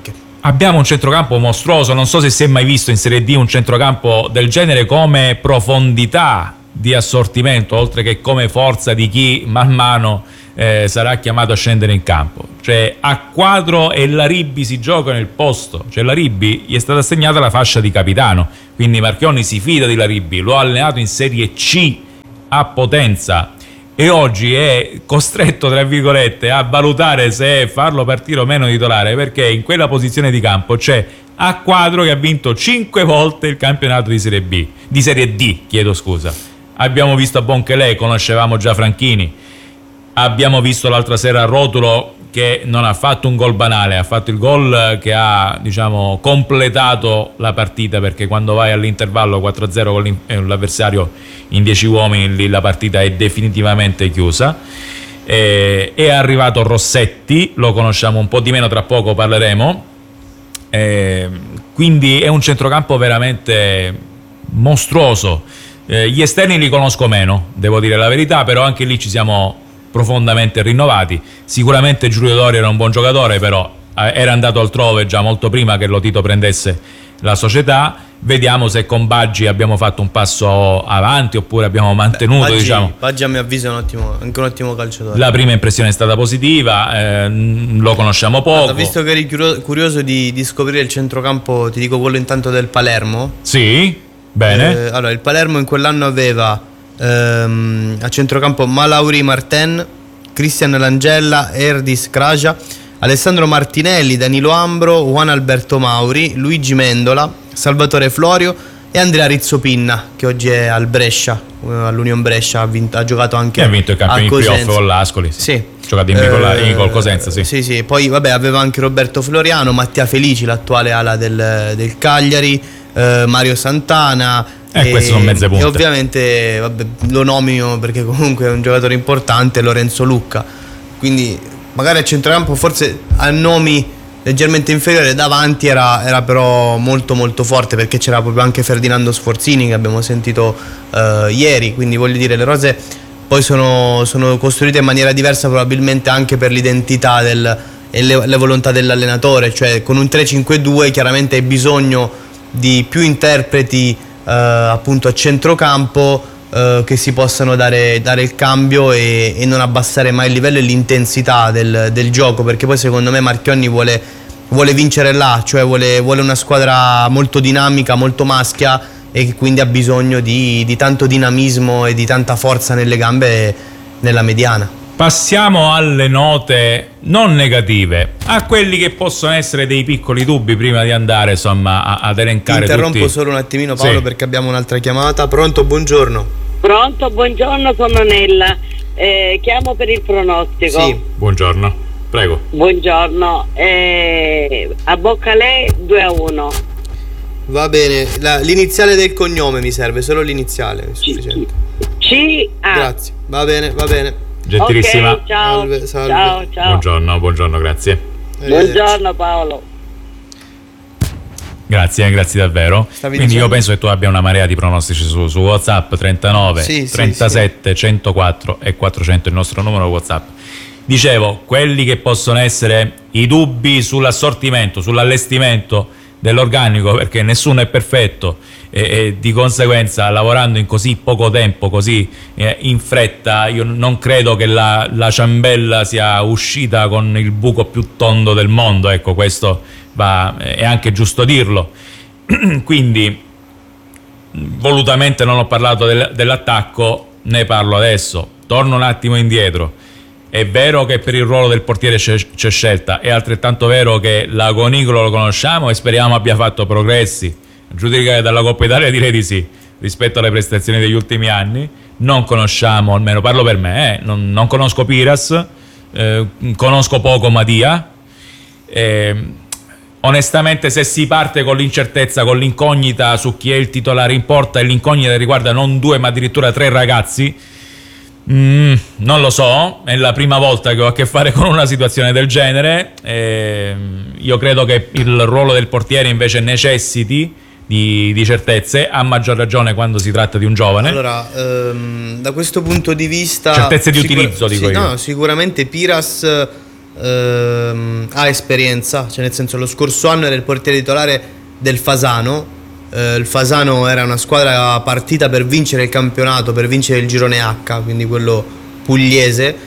abbiamo un centrocampo mostruoso. Non so se si è mai visto in Serie D un centrocampo del genere, come profondità di assortimento, oltre che come forza di chi man mano eh, sarà chiamato a scendere in campo. Cioè, a Quadro e Laribbi si gioca nel posto. Cioè, Laribbi gli è stata assegnata la fascia di capitano, quindi Marchionni si fida di Laribbi, lo ha allenato in Serie C a Potenza e oggi è costretto, tra virgolette, a valutare se farlo partire o meno titolare, perché in quella posizione di campo c'è a Quadro che ha vinto cinque volte il campionato di Serie B, di Serie D, chiedo scusa. Abbiamo visto a Bonchele, conoscevamo già Franchini, abbiamo visto l'altra sera a Rotulo che non ha fatto un gol banale, ha fatto il gol che ha, diciamo, completato la partita, perché quando vai all'intervallo quattro a zero con l'avversario in dieci uomini, lì la partita è definitivamente chiusa. E, è arrivato Rossetti, lo conosciamo un po' di meno, tra poco parleremo. E, quindi è un centrocampo veramente mostruoso. Eh, gli esterni li conosco meno, devo dire la verità, però anche lì ci siamo profondamente rinnovati. Sicuramente Giulio Dori era un buon giocatore, però eh, era andato altrove già molto prima che Lotito prendesse la società. Vediamo se con Baggi abbiamo fatto un passo avanti oppure abbiamo mantenuto. Beh, Baggi, diciamo, Baggi a mio avviso è un ottimo, anche un ottimo calciatore. La prima impressione è stata positiva, eh, lo conosciamo poco. Guarda, visto che eri curioso di, di scoprire il centrocampo, ti dico quello intanto del Palermo. Sì, bene. Eh, allora, il Palermo in quell'anno aveva ehm, a centrocampo Malauri Marten, Cristian Langella, Erdis Kraja, Alessandro Martinelli, Danilo Ambro, Juan Alberto Mauri, Luigi Mendola, Salvatore Florio e Andrea Rizzopinna, che oggi è al Brescia, all'Union Brescia, ha, vinto, ha giocato anche e ha vinto il campione di playoff con l'Ascoli. Sì, sì. Giocato in eh, col Cosenza, sì. Sì, sì. Poi vabbè, aveva anche Roberto Floriano, Mattia Felici, l'attuale ala del, del Cagliari, eh, Mario Santana. Eh, e queste sono mezze punte. E ovviamente vabbè, lo nomino perché comunque è un giocatore importante, Lorenzo Lucca. Quindi magari a centrocampo forse a nomi leggermente inferiore, davanti era, era però molto molto forte, perché c'era proprio anche Ferdinando Sforzini che abbiamo sentito uh, ieri. Quindi voglio dire, le rose poi sono, sono costruite in maniera diversa, probabilmente anche per l'identità del, e le, le volontà dell'allenatore. Cioè con un tre cinque due chiaramente hai bisogno di più interpreti uh, appunto a centrocampo, Uh, che si possano dare, dare il cambio e, e non abbassare mai il livello e l'intensità del, del gioco, perché poi secondo me Marchionni vuole, vuole vincere là, cioè vuole, vuole una squadra molto dinamica, molto maschia, e che quindi ha bisogno di, di tanto dinamismo e di tanta forza nelle gambe nella mediana. Passiamo alle note non negative, a quelli che possono essere dei piccoli dubbi prima di andare, insomma, a, ad elencare. Ti interrompo tutti. solo un attimino, Paolo, sì, perché abbiamo un'altra chiamata. Pronto, buongiorno. Pronto, buongiorno, sono Nella, eh, chiamo per il pronostico. Sì. Buongiorno, prego. Buongiorno, eh, a Boccalè due a uno. Va bene, la, l'iniziale del cognome mi serve, solo l'iniziale è sufficiente. C A. Grazie, va bene, va bene. Gentilissima. Okay, ciao. Salve, salve. Ciao, ciao. Buongiorno, buongiorno, grazie. Buongiorno Paolo. Grazie, grazie davvero. Stavi Quindi dicendo? io penso che tu abbia una marea di pronostici su, su WhatsApp. Trentanove, sì, trentasette, sì, sì. centoquattro e quattrocento il nostro numero WhatsApp. Dicevo, quelli che possono essere i dubbi sull'assortimento, sull'allestimento dell'organico, perché nessuno è perfetto e, e di conseguenza, lavorando in così poco tempo, così eh, in fretta, io non credo che la, la ciambella sia uscita con il buco più tondo del mondo. Ecco, questo va, è anche giusto dirlo. Quindi volutamente non ho parlato del, dell'attacco, ne parlo adesso. Torno un attimo indietro. È vero che per il ruolo del portiere c'è, c'è scelta, è altrettanto vero che l'Agonicolo lo conosciamo e speriamo abbia fatto progressi. A giudicare dalla Coppa Italia direi di sì, rispetto alle prestazioni degli ultimi anni. Non conosciamo, almeno parlo per me, eh, non, non conosco Piras, eh, conosco poco Mattia. Eh, onestamente, se si parte con l'incertezza, con l'incognita su chi è il titolare in porta, e l'incognita riguarda non due ma addirittura tre ragazzi, Mm, non lo so, è la prima volta che ho a che fare con una situazione del genere. Eh, io credo che il ruolo del portiere invece necessiti di, di certezze, a maggior ragione quando si tratta di un giovane. Allora, ehm, da questo punto di vista, certezze di sicur- utilizzo, dico sì, io. No, sicuramente Piras ehm, ha esperienza, cioè nel senso lo scorso anno era il portiere titolare del Fasano, eh, il Fasano era una squadra partita per vincere il campionato, per vincere il girone H, quindi quello pugliese.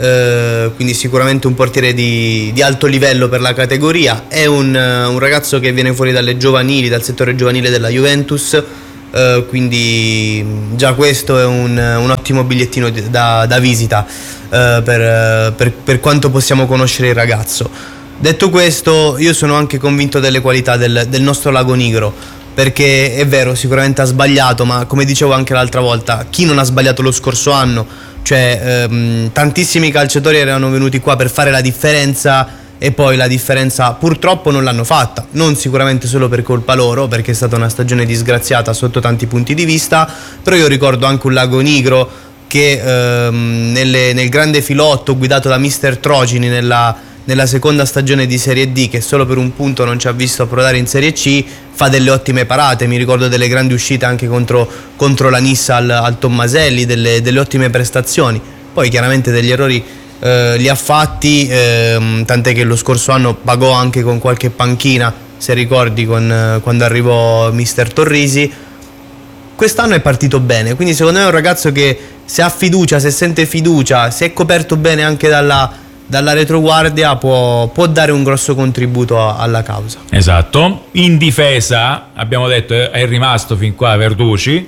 Uh, quindi sicuramente un portiere di, di alto livello per la categoria. È un, uh, un ragazzo che viene fuori dalle giovanili, dal settore giovanile della Juventus, uh, quindi già questo è un, un ottimo bigliettino di, da, da visita uh, per, per, per quanto possiamo conoscere il ragazzo. Detto questo, io sono anche convinto delle qualità del, del nostro Lago Nigro, perché è vero, sicuramente ha sbagliato, ma come dicevo anche l'altra volta, chi non ha sbagliato lo scorso anno? Cioè ehm, tantissimi calciatori erano venuti qua per fare la differenza e poi la differenza purtroppo non l'hanno fatta, non sicuramente solo per colpa loro, perché è stata una stagione disgraziata sotto tanti punti di vista, però io ricordo anche un Lago Nigro che ehm, nelle, nel grande filotto guidato da mister Trocini nella, nella seconda stagione di Serie D, che solo per un punto non ci ha visto approdare in Serie C, fa delle ottime parate. Mi ricordo delle grandi uscite anche contro, contro la Nissa al, al Tommaselli, delle, delle ottime prestazioni. Poi chiaramente degli errori eh, li ha fatti, eh, tant'è che lo scorso anno pagò anche con qualche panchina, se ricordi, con, eh, quando arrivò mister Torrisi. Quest'anno è partito bene, quindi secondo me è un ragazzo che se ha fiducia, se sente fiducia, se è coperto bene anche dalla dalla retroguardia può, può dare un grosso contributo a, alla causa. Esatto. In difesa abbiamo detto è rimasto fin qua Verducci,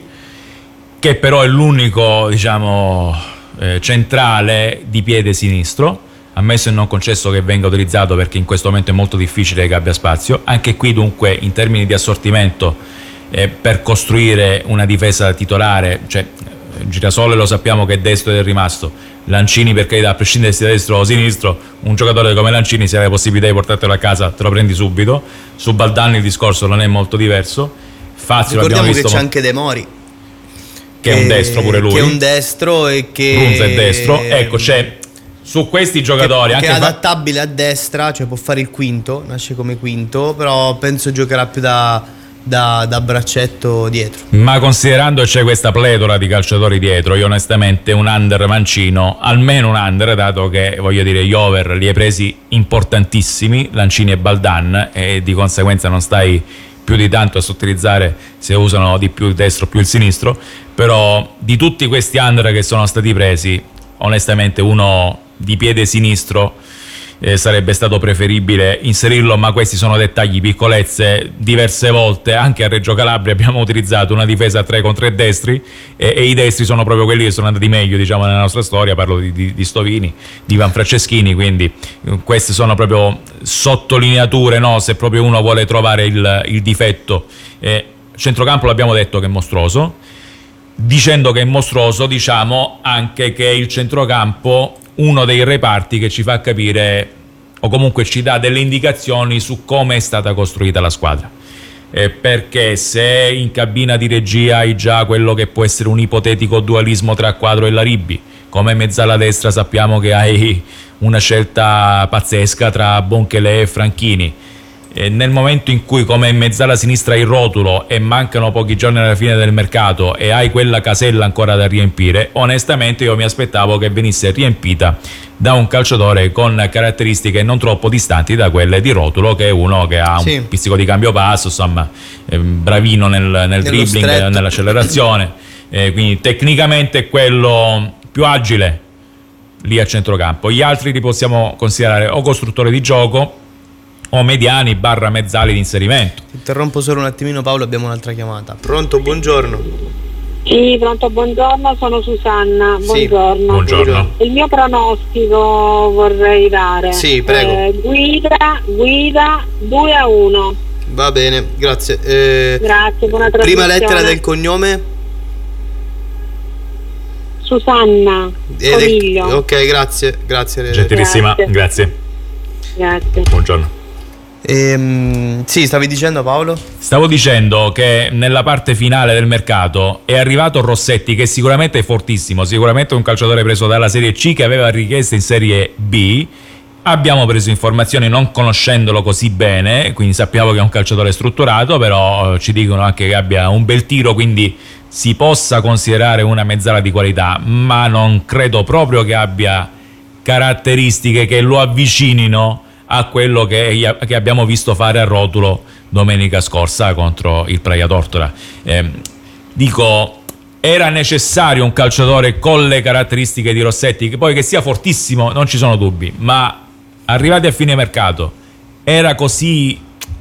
che però è l'unico, diciamo, eh, centrale di piede sinistro, ammesso e non concesso che venga utilizzato, perché in questo momento è molto difficile che abbia spazio. Anche qui dunque in termini di assortimento, eh, per costruire una difesa titolare, cioè Girasole lo sappiamo che è destro ed è rimasto, Lancini, perché a prescindere se sia destro o sinistro, un giocatore come Lancini, se hai la possibilità di portartelo a casa te lo prendi subito. Su Baldan il discorso non è molto diverso. Fazio l'abbiamo visto, che c'è anche De Mori, che, che è un destro pure lui, che è un destro e che Brunza è destro, ecco, c'è su questi giocatori che, anche che è adattabile a destra, cioè può fare il quinto, nasce come quinto, però penso giocherà più da Da, da braccetto dietro. Ma considerando c'è questa pletora di calciatori dietro, io onestamente un under mancino, almeno un under, dato che voglio dire gli over li hai presi importantissimi, Lancini e Baldan, e di conseguenza non stai più di tanto a sottilizzare se usano di più il destro più il sinistro. Però di tutti questi under che sono stati presi, onestamente uno di piede sinistro Eh, sarebbe stato preferibile inserirlo, ma questi sono dettagli, piccolezze. Diverse volte anche a Reggio Calabria abbiamo utilizzato una difesa a tre con tre destri e, e i destri sono proprio quelli che sono andati meglio, diciamo, nella nostra storia. Parlo di, di, di Stovini, di Ivan Franceschini, quindi eh, queste sono proprio sottolineature, no? Se proprio uno vuole trovare il, il difetto. Eh, centrocampo l'abbiamo detto che è mostruoso. Dicendo che è mostruoso, diciamo anche che il centrocampo, uno dei reparti che ci fa capire, o comunque ci dà delle indicazioni su come è stata costruita la squadra. Eh, perché se in cabina di regia hai già quello che può essere un ipotetico dualismo tra Quadro e Laribbi, come mezzala destra sappiamo che hai una scelta pazzesca tra Bonchele e Franchini. Eh, nel momento in cui come mezzala sinistra hai il Rotulo e mancano pochi giorni alla fine del mercato e hai quella casella ancora da riempire, onestamente io mi aspettavo che venisse riempita da un calciatore con caratteristiche non troppo distanti da quelle di Rotulo, che è uno che ha sì. un pizzico di cambio passo, insomma, eh, bravino nel, nel dribbling, stretto, nell'accelerazione, eh, quindi tecnicamente è quello più agile lì a centrocampo. Gli altri li possiamo considerare o costruttori di gioco o mediani barra mezzali di inserimento. Ti interrompo solo un attimino, Paolo, abbiamo un'altra chiamata. Pronto, buongiorno. Sì, pronto, buongiorno, sono Susanna. Buongiorno. Sì, buongiorno. Il mio pronostico vorrei dare. Sì, prego. Eh, guida, guida due a uno. Va bene, grazie. Eh, grazie, buona trasmissione. Prima lettera del cognome? Susanna Coniglio. Del... Ok, grazie, grazie. Gentilissima, grazie. Grazie. Grazie. Buongiorno. Ehm, sì, stavi dicendo, Paolo? Stavo dicendo che nella parte finale del mercato è arrivato Rossetti, che sicuramente è fortissimo, sicuramente è un calciatore preso dalla Serie C che aveva richieste in Serie B. Abbiamo preso informazioni non conoscendolo così bene, quindi sappiamo che è un calciatore strutturato, però ci dicono anche che abbia un bel tiro, quindi si possa considerare una mezzala di qualità, ma non credo proprio che abbia caratteristiche che lo avvicinino a quello che, che abbiamo visto fare a Rotulo domenica scorsa contro il Praia Tortora. Eh, dico, era necessario un calciatore con le caratteristiche di Rossetti, che poi che sia fortissimo non ci sono dubbi, ma arrivati a fine mercato era così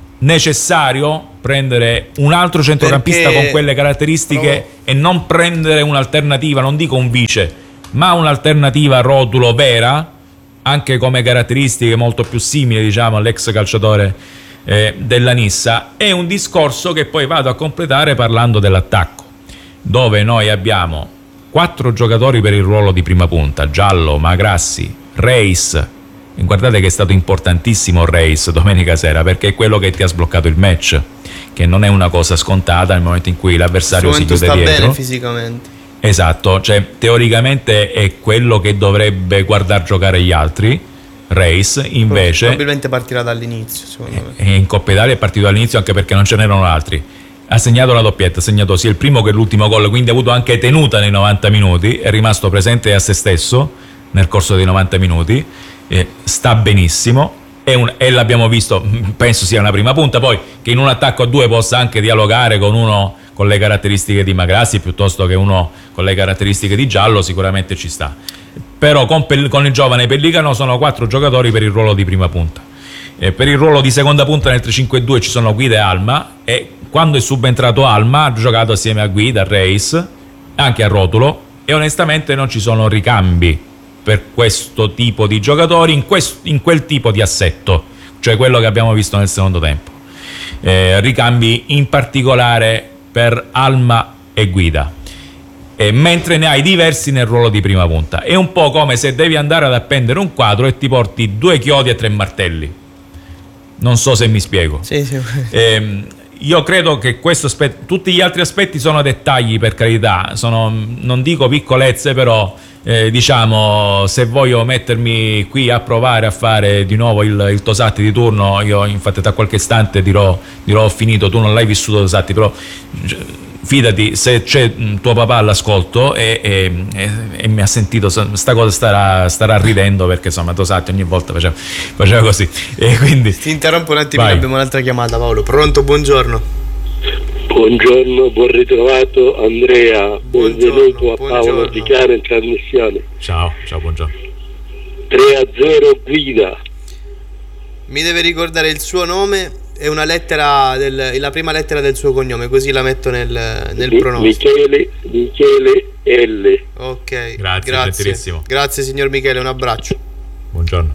necessario prendere un altro centrocampista Perché... con quelle caratteristiche Provo... e non prendere un'alternativa, non dico un vice, ma un'alternativa a Rotulo vera, anche come caratteristiche molto più simili, diciamo, all'ex calciatore eh, della Nissa. È un discorso che poi vado a completare parlando dell'attacco, dove noi abbiamo quattro giocatori per il ruolo di prima punta: Giallo, Magrassi, Reis. Guardate che è stato importantissimo Reis domenica sera, perché è quello che ti ha sbloccato il match, che non è una cosa scontata nel momento in cui l'avversario si chiude sta dietro. bene fisicamente. Esatto, cioè teoricamente è quello che dovrebbe guardar giocare gli altri. Reis invece probabilmente partirà dall'inizio, secondo me. E in Coppa Italia è partito dall'inizio, anche perché non ce n'erano altri. Ha segnato la doppietta, ha segnato sia il primo che l'ultimo gol, quindi ha avuto anche tenuta nei novanta minuti, è rimasto presente a se stesso nel corso dei novanta minuti, eh, sta benissimo, è un, e l'abbiamo visto, penso sia una prima punta, poi che in un attacco a due possa anche dialogare con uno con le caratteristiche di Magrassi piuttosto che uno con le caratteristiche di Giallo, sicuramente ci sta. Però con, con il giovane Pellicano sono quattro giocatori per il ruolo di prima punta. Eh, per il ruolo di seconda punta nel tre cinque due ci sono Guida e Alma, e quando è subentrato Alma ha giocato assieme a Guida, a Reis, anche a Rotulo, e onestamente non ci sono ricambi per questo tipo di giocatori in, quest, in quel tipo di assetto, cioè quello che abbiamo visto nel secondo tempo. Eh, ricambi in particolare per Alma e Guida, eh, mentre ne hai diversi nel ruolo di prima punta. È un po' come se devi andare ad appendere un quadro e ti porti due chiodi e tre martelli. Non so se mi spiego. Sì, sì. Eh, io credo che questo aspetto, tutti gli altri aspetti sono dettagli, per carità, sono, non dico piccolezze, però eh, diciamo, se voglio mettermi qui a provare a fare di nuovo il, il Tosatti di turno, io infatti tra qualche istante dirò, dirò ho finito, tu non l'hai vissuto Tosatti, però fidati, se c'è tuo papà all'ascolto e, e, e, e mi ha sentito, sta cosa starà, starà ridendo, perché insomma Tosatti ogni volta faceva, faceva così, e quindi ti interrompo un attimo, abbiamo un'altra chiamata. Paolo, pronto? Buongiorno. Buongiorno, buon ritrovato Andrea, buongiorno, benvenuto a buongiorno. Paolo Di Chiara in trasmissione. Ciao, ciao, buongiorno. tre a zero Guida. Mi deve ricordare il suo nome e una lettera del, la prima lettera del suo cognome, così la metto nel, nel Mi, pronostico. Michele, Michele L. Ok, grazie, grazie, gentilissimo. Grazie signor Michele, un abbraccio. Buongiorno.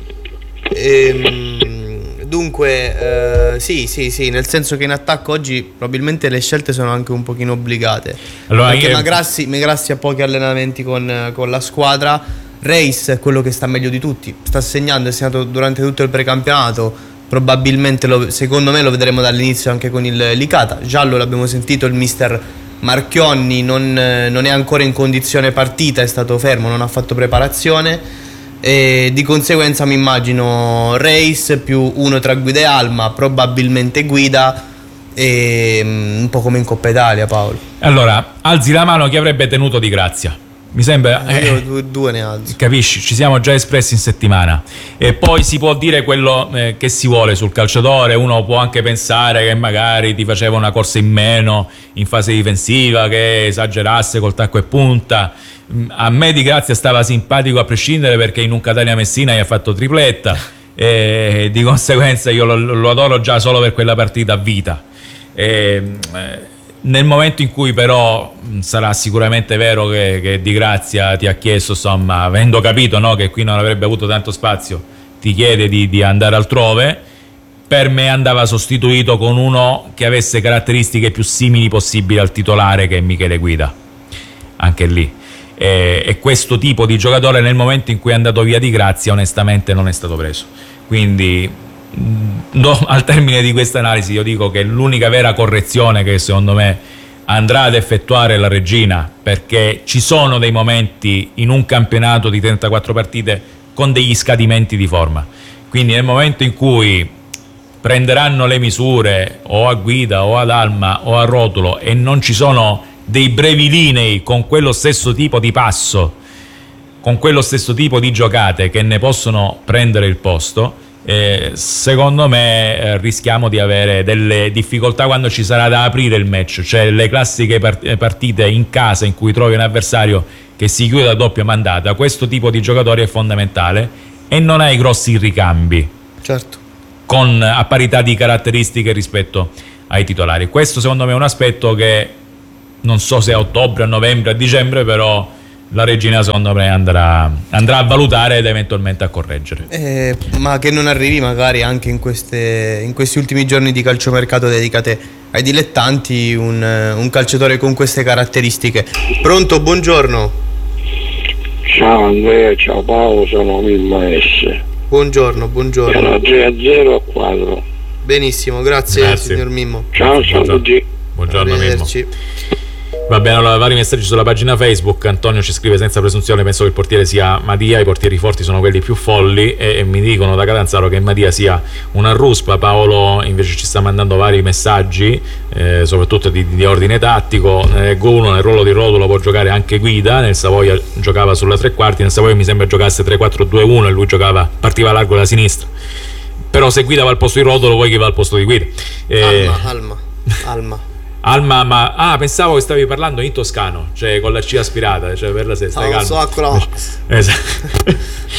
Ehm, dunque, eh, sì, sì, sì, nel senso che in attacco oggi probabilmente le scelte sono anche un pochino obbligate. Allora, perché io... Magrassi, Magrassi ha pochi allenamenti con, con la squadra. Reis è quello che sta meglio di tutti, sta segnando, è segnato durante tutto il precampionato. Probabilmente lo, secondo me lo vedremo dall'inizio anche con il Licata. Giallo l'abbiamo sentito, il mister Marchionni non, non è ancora in condizione partita, è stato fermo, non ha fatto preparazione, e di conseguenza mi immagino Reis più uno tra Guida e Alma, probabilmente Guida, e un po' come in Coppa Italia. Paolo, allora alzi la mano chi avrebbe tenuto Di Grazia. Mi sembra, eh, io eh, due, due ne alzo. Capisci? Ci siamo già espressi in settimana. E poi si può dire quello eh, che si vuole sul calciatore. Uno può anche pensare che magari ti faceva una corsa in meno in fase difensiva, che esagerasse col tacco e punta. A me Di Grazia stava simpatico a prescindere, perché in un Catania Messina gli ha fatto tripletta, e di conseguenza io lo, lo adoro già solo per quella partita a vita. E, eh, nel momento in cui però sarà sicuramente vero che, che Di Grazia ti ha chiesto, insomma, avendo capito, no, che qui non avrebbe avuto tanto spazio, ti chiede di, di andare altrove, per me andava sostituito con uno che avesse caratteristiche più simili possibili al titolare, che è Michele Guida, anche lì. E, e questo tipo di giocatore nel momento in cui è andato via Di Grazia onestamente non è stato preso, quindi no, al termine di questa analisi io dico che l'unica vera correzione che secondo me andrà ad effettuare la Regina, perché ci sono dei momenti in un campionato di trentaquattro partite con degli scadimenti di forma, quindi nel momento in cui prenderanno le misure o a Guida o ad Alma o a Rotulo e non ci sono dei brevi linei con quello stesso tipo di passo con quello stesso tipo di giocate che ne possono prendere il posto, eh, secondo me eh, rischiamo di avere delle difficoltà quando ci sarà da aprire il match, cioè le classiche part- partite in casa in cui trovi un avversario che si chiude a doppia mandata. Questo tipo di giocatori è fondamentale e non hai grossi ricambi, certo, con a parità di caratteristiche rispetto ai titolari. Questo secondo me è un aspetto che non so se a ottobre, a novembre, a dicembre, però la Regina secondo me andrà, andrà a valutare ed eventualmente a correggere. Eh, ma che non arrivi magari anche in, queste, in questi ultimi giorni di calciomercato dedicate ai dilettanti un, un calciatore con queste caratteristiche. Pronto, buongiorno. Ciao Andrea, ciao Paolo, sono Mimma S. Buongiorno, buongiorno. Sono tre a zero a quadro. Benissimo, grazie, grazie. Signor Mimmo. Ciao, ciao a tutti. Buongiorno Mimmo. Va bene, allora vari messaggi sulla pagina Facebook. Antonio ci scrive: senza presunzione penso che il portiere sia Madia, i portieri forti sono quelli più folli, e, e mi dicono da Catanzaro che Madia sia una ruspa. Paolo invece ci sta mandando vari messaggi, eh, soprattutto di, di ordine tattico. Ne leggo uno: nel ruolo di Rodulo può giocare anche Guida, nel Savoia giocava sulla tre quarti, nel Savoia mi sembra giocasse tre quattro due uno e lui giocava, partiva largo da sinistra. Però se Guida va al posto di Rodulo, poi chi va al posto di Guida? Eh, Alma, Alma, Alma. Alma, ma ah, pensavo che stavi parlando in toscano, cioè con la C aspirata, cioè per la sesta. Oh, so, esatto.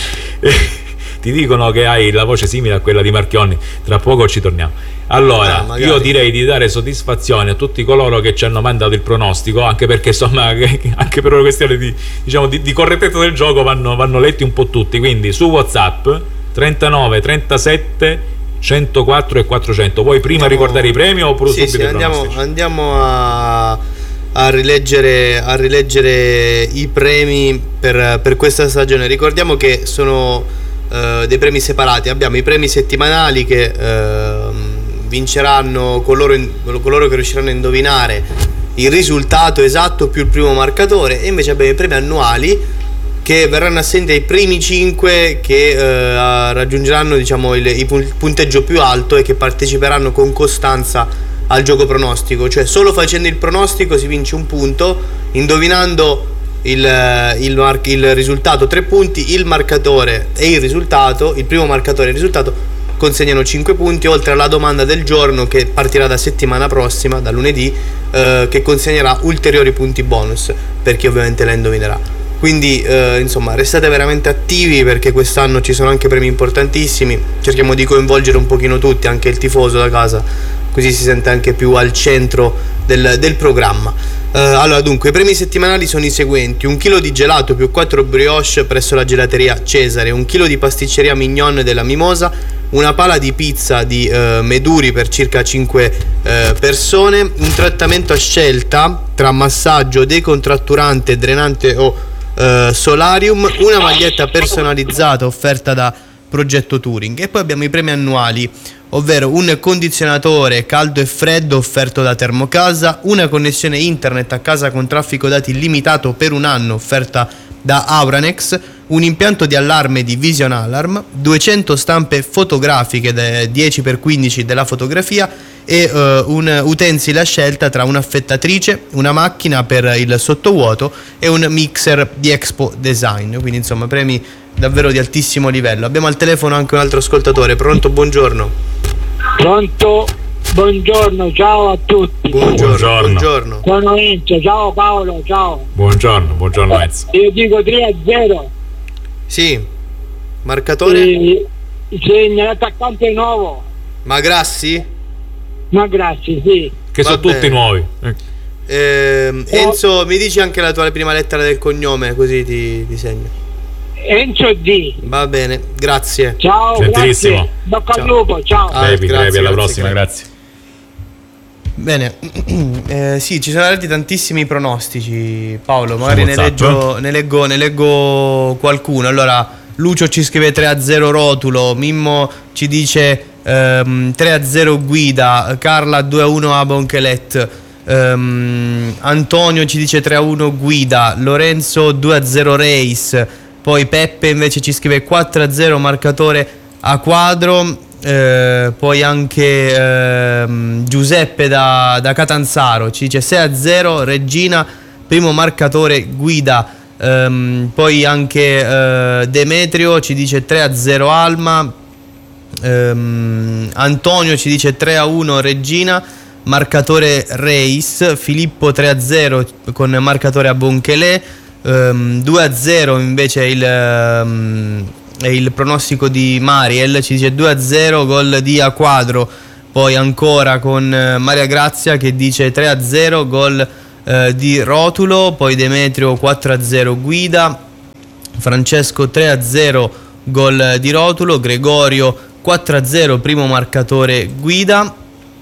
Ti dicono che hai la voce simile a quella di Marchionni, tra poco ci torniamo. Allora, ah, io direi di dare soddisfazione a tutti coloro che ci hanno mandato il pronostico, anche perché insomma anche per una questione di, diciamo, di, di correttezza del gioco vanno, vanno letti un po' tutti, quindi su WhatsApp trentanove trentasette centoquattro e quattrocento. Vuoi prima andiamo, ricordare i premi oppure sì, subito sì, i andiamo, andiamo a, a, rileggere, a rileggere i premi per, per questa stagione. Ricordiamo che sono uh, dei premi separati. Abbiamo i premi settimanali che uh, vinceranno coloro, in, coloro che riusciranno a indovinare il risultato esatto più il primo marcatore, e invece abbiamo i premi annuali che verranno assegnati ai primi cinque che eh, raggiungeranno, diciamo, il, il punteggio più alto e che parteciperanno con costanza al gioco pronostico. Cioè solo facendo il pronostico si vince un punto, indovinando il, il, mar- il risultato tre punti, il marcatore e il risultato, il primo marcatore e il risultato consegnano cinque punti, oltre alla domanda del giorno che partirà da settimana prossima, da lunedì, eh, che consegnerà ulteriori punti bonus per chi ovviamente la indovinerà. Quindi eh, insomma restate veramente attivi, perché quest'anno ci sono anche premi importantissimi. Cerchiamo di coinvolgere un pochino tutti, anche il tifoso da casa, così si sente anche più al centro del, del programma. eh, Allora dunque i premi settimanali sono i seguenti: un chilo di gelato più quattro brioche presso la gelateria Cesare, un chilo di pasticceria Mignon della Mimosa, una pala di pizza di eh, Meduri per circa cinque eh, persone, un trattamento a scelta tra massaggio, decontratturante, drenante o Uh, solarium, una maglietta personalizzata offerta da Progetto Touring. E poi abbiamo i premi annuali, ovvero un condizionatore caldo e freddo offerto da Termocasa, una connessione internet a casa con traffico dati illimitato per un anno offerta da Auranex, un impianto di allarme di Vision Alarm, duecento stampe fotografiche da dieci per quindici della fotografia e uh, un utensile a scelta tra un'affettatrice, una macchina per il sottovuoto e un mixer di Expo Design. Quindi insomma premi davvero di altissimo livello. Abbiamo al telefono anche un altro ascoltatore. Pronto, buongiorno. Pronto, buongiorno, ciao a tutti. Buongiorno. Buongiorno. Sono Enzo, ciao Paolo, ciao. Buongiorno, buongiorno Enzo. Io dico tre a zero. Sì. Marcatore? E, segna l'attaccante nuovo. Magrassi? Ma grazie, sì. Che sono tutti nuovi. Eh, Enzo, mi dici anche la tua prima lettera del cognome, così ti, ti segno. Enzo D. Va bene, grazie. Ciao, gentilissimo. Grazie. Bocca al lupo, ciao. Ah, Bevi, grazie, Bevi, alla grazie, prossima, grazie. Bene, eh, sì, ci sono arrivati tantissimi pronostici, Paolo, magari ne leggo, ne, leggo, ne leggo qualcuno. Allora, Lucio ci scrive tre a zero Rotulo, Mimmo ci dice Um, tre a zero Guida, Carla due a uno Abonchelet, um, Antonio ci dice tre a uno Guida, Lorenzo due a zero Reis, poi Peppe invece ci scrive quattro a zero marcatore a quadro, eh, poi anche eh, Giuseppe da, da Catanzaro ci dice sei a zero Regina, primo marcatore Guida. Um, poi anche uh, Demetrio ci dice tre a zero Alma. um, Antonio ci dice tre a uno Regina, marcatore Reis. Filippo tre a zero con marcatore a Bonchele. um, due a zero invece il, um, è il pronostico di Mariel, ci dice due a zero gol di A Quadro. Poi ancora con Maria Grazia che dice tre a zero gol eh, di Rotulo. Poi Demetrio quattro a zero Guida. Francesco tre a zero gol di Rotulo. Gregorio quattro a zero primo marcatore Guida.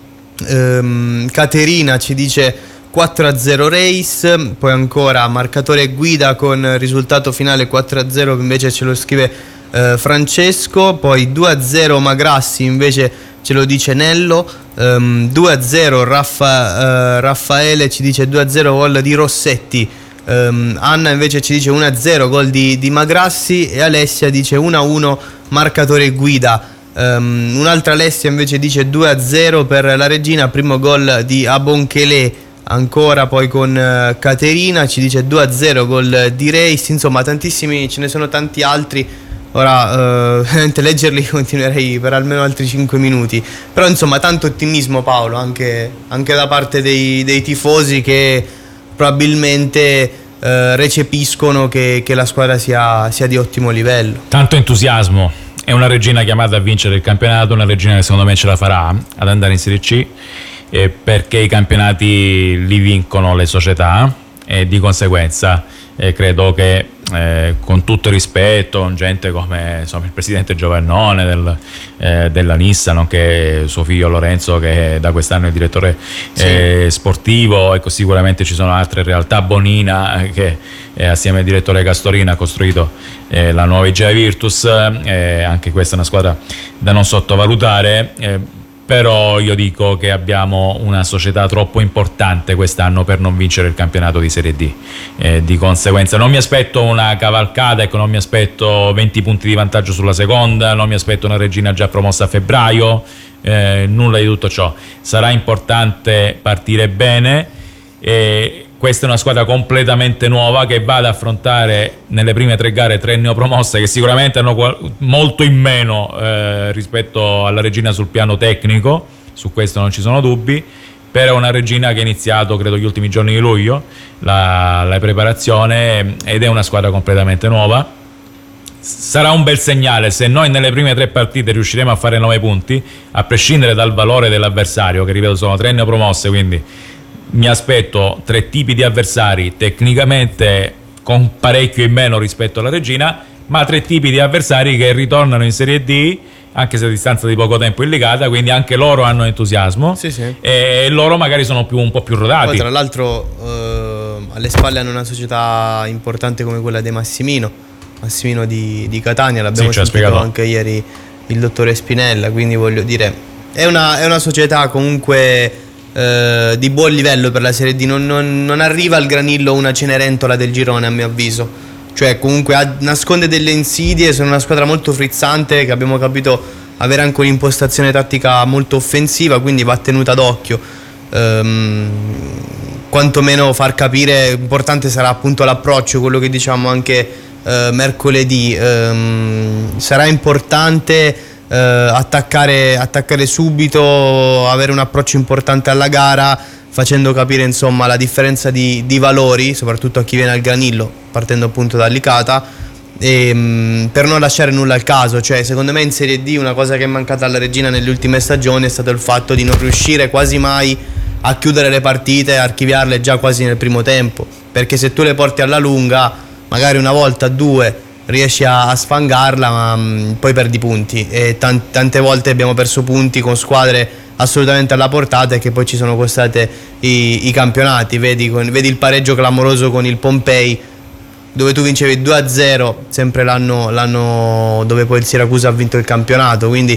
ehm, Caterina ci dice quattro a zero Reis. Poi ancora marcatore Guida con risultato finale quattro a zero, invece ce lo scrive eh, Francesco. Poi due a zero Magrassi invece ce lo dice Nello. um, due a zero Raffa, uh, Raffaele ci dice due a zero gol di Rossetti. um, Anna invece ci dice uno a zero gol di, di Magrassi. E Alessia dice uno a uno marcatore Guida. um, Un'altra Alessia invece dice due a zero per la Regina, primo gol di Abonchele. Ancora poi con uh, Caterina ci dice due a zero gol di Reis. Insomma tantissimi, ce ne sono tanti altri. Ora uh, leggerli continuerei per almeno altri cinque minuti. Però insomma tanto ottimismo, Paolo, anche, anche da parte dei, dei tifosi, che probabilmente uh, recepiscono che, che la squadra sia, sia di ottimo livello. Tanto entusiasmo. È una Regina chiamata a vincere il campionato, una Regina che secondo me ce la farà ad andare in Serie C, eh, perché i campionati li vincono le società e di conseguenza eh, credo che Eh, con tutto il rispetto, gente come insomma, il presidente Giovannone del, eh, della Nissa, nonché suo figlio Lorenzo, che da quest'anno è il direttore eh, sì. sportivo. Ecco, sicuramente ci sono altre realtà. Bonina, eh, che eh, assieme al direttore Castorina ha costruito eh, la nuova I G A Virtus, eh, anche questa è una squadra da non sottovalutare. eh, Però io dico che abbiamo una società troppo importante quest'anno per non vincere il campionato di Serie D. Eh, di conseguenza non mi aspetto una cavalcata, ecco, non mi aspetto venti punti di vantaggio sulla seconda, non mi aspetto una Regina già promossa a febbraio, eh, nulla di tutto ciò. Sarà importante partire bene. E questa è una squadra completamente nuova che va ad affrontare nelle prime tre gare tre neopromosse che sicuramente hanno molto in meno eh, rispetto alla Regina sul piano tecnico, su questo non ci sono dubbi, però è una Regina che ha iniziato credo gli ultimi giorni di luglio la, la preparazione, ed è una squadra completamente nuova. Sarà un bel segnale se noi nelle prime tre partite riusciremo a fare nove punti, a prescindere dal valore dell'avversario, che ripeto sono tre neopromosse, quindi mi aspetto tre tipi di avversari tecnicamente con parecchio in meno rispetto alla Regina, ma tre tipi di avversari che ritornano in Serie D, anche se a distanza di poco tempo in Ligata, quindi anche loro hanno entusiasmo. Sì, sì. E loro magari sono più, un po' più rodati. Poi tra l'altro eh, alle spalle hanno una società importante come quella di Massimino Massimino di, di Catania, l'abbiamo sì, sentito anche ieri il dottore Spinella, quindi voglio dire è una, è una società comunque Eh, di buon livello per la Serie D. Non, non, non arriva al Granillo una Cenerentola del girone, a mio avviso. Cioè comunque ha, nasconde delle insidie. Sono una squadra molto frizzante, che abbiamo capito avere anche un'impostazione tattica molto offensiva, quindi va tenuta d'occhio. ehm, Quantomeno far capire, importante sarà appunto l'approccio, quello che diciamo anche eh, mercoledì. ehm, Sarà importante Uh, attaccare, attaccare subito, avere un approccio importante alla gara, facendo capire insomma la differenza di, di valori, soprattutto a chi viene al Granillo, partendo appunto da Licata, e, um, per non lasciare nulla al caso. Cioè secondo me in Serie D una cosa che è mancata alla Regina nelle ultime stagioni è stato il fatto di non riuscire quasi mai a chiudere le partite, a archiviarle già quasi nel primo tempo, perché se tu le porti alla lunga, magari una volta, due riesci a, a sfangarla, ma mh, poi perdi punti, e tan- tante volte abbiamo perso punti con squadre assolutamente alla portata e che poi ci sono costate i, i campionati. Vedi, con, vedi il pareggio clamoroso con il Pompei, dove tu vincevi due a zero sempre l'anno, l'anno dove poi il Siracusa ha vinto il campionato, quindi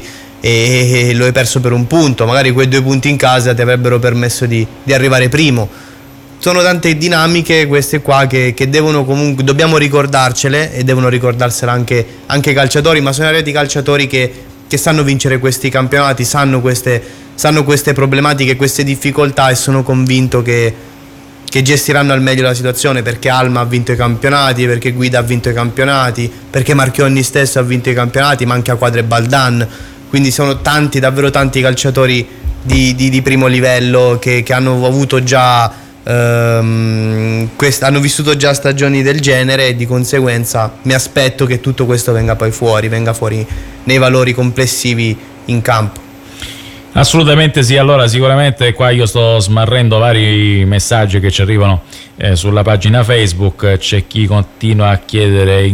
e, e lo hai perso per un punto. Magari quei due punti in casa ti avrebbero permesso di, di arrivare primo. Sono tante dinamiche queste qua che, che devono comunque, dobbiamo ricordarcele, e devono ricordarsela anche, anche i calciatori, ma sono arrivati calciatori che, che sanno vincere questi campionati, sanno queste, sanno queste problematiche, queste difficoltà, e sono convinto che, che gestiranno al meglio la situazione, perché Alma ha vinto i campionati, perché Guida ha vinto i campionati, perché Marchionni stesso ha vinto i campionati, ma anche a Quadre Baldan. Quindi sono tanti, davvero tanti calciatori di, di, di primo livello che, che hanno avuto già ehm, quest- hanno vissuto già stagioni del genere, e di conseguenza mi aspetto che tutto questo venga poi fuori, venga fuori nei valori complessivi in campo. Assolutamente sì, allora sicuramente qua io sto smarrendo vari messaggi che ci arrivano eh, sulla pagina Facebook, c'è chi continua a chiedere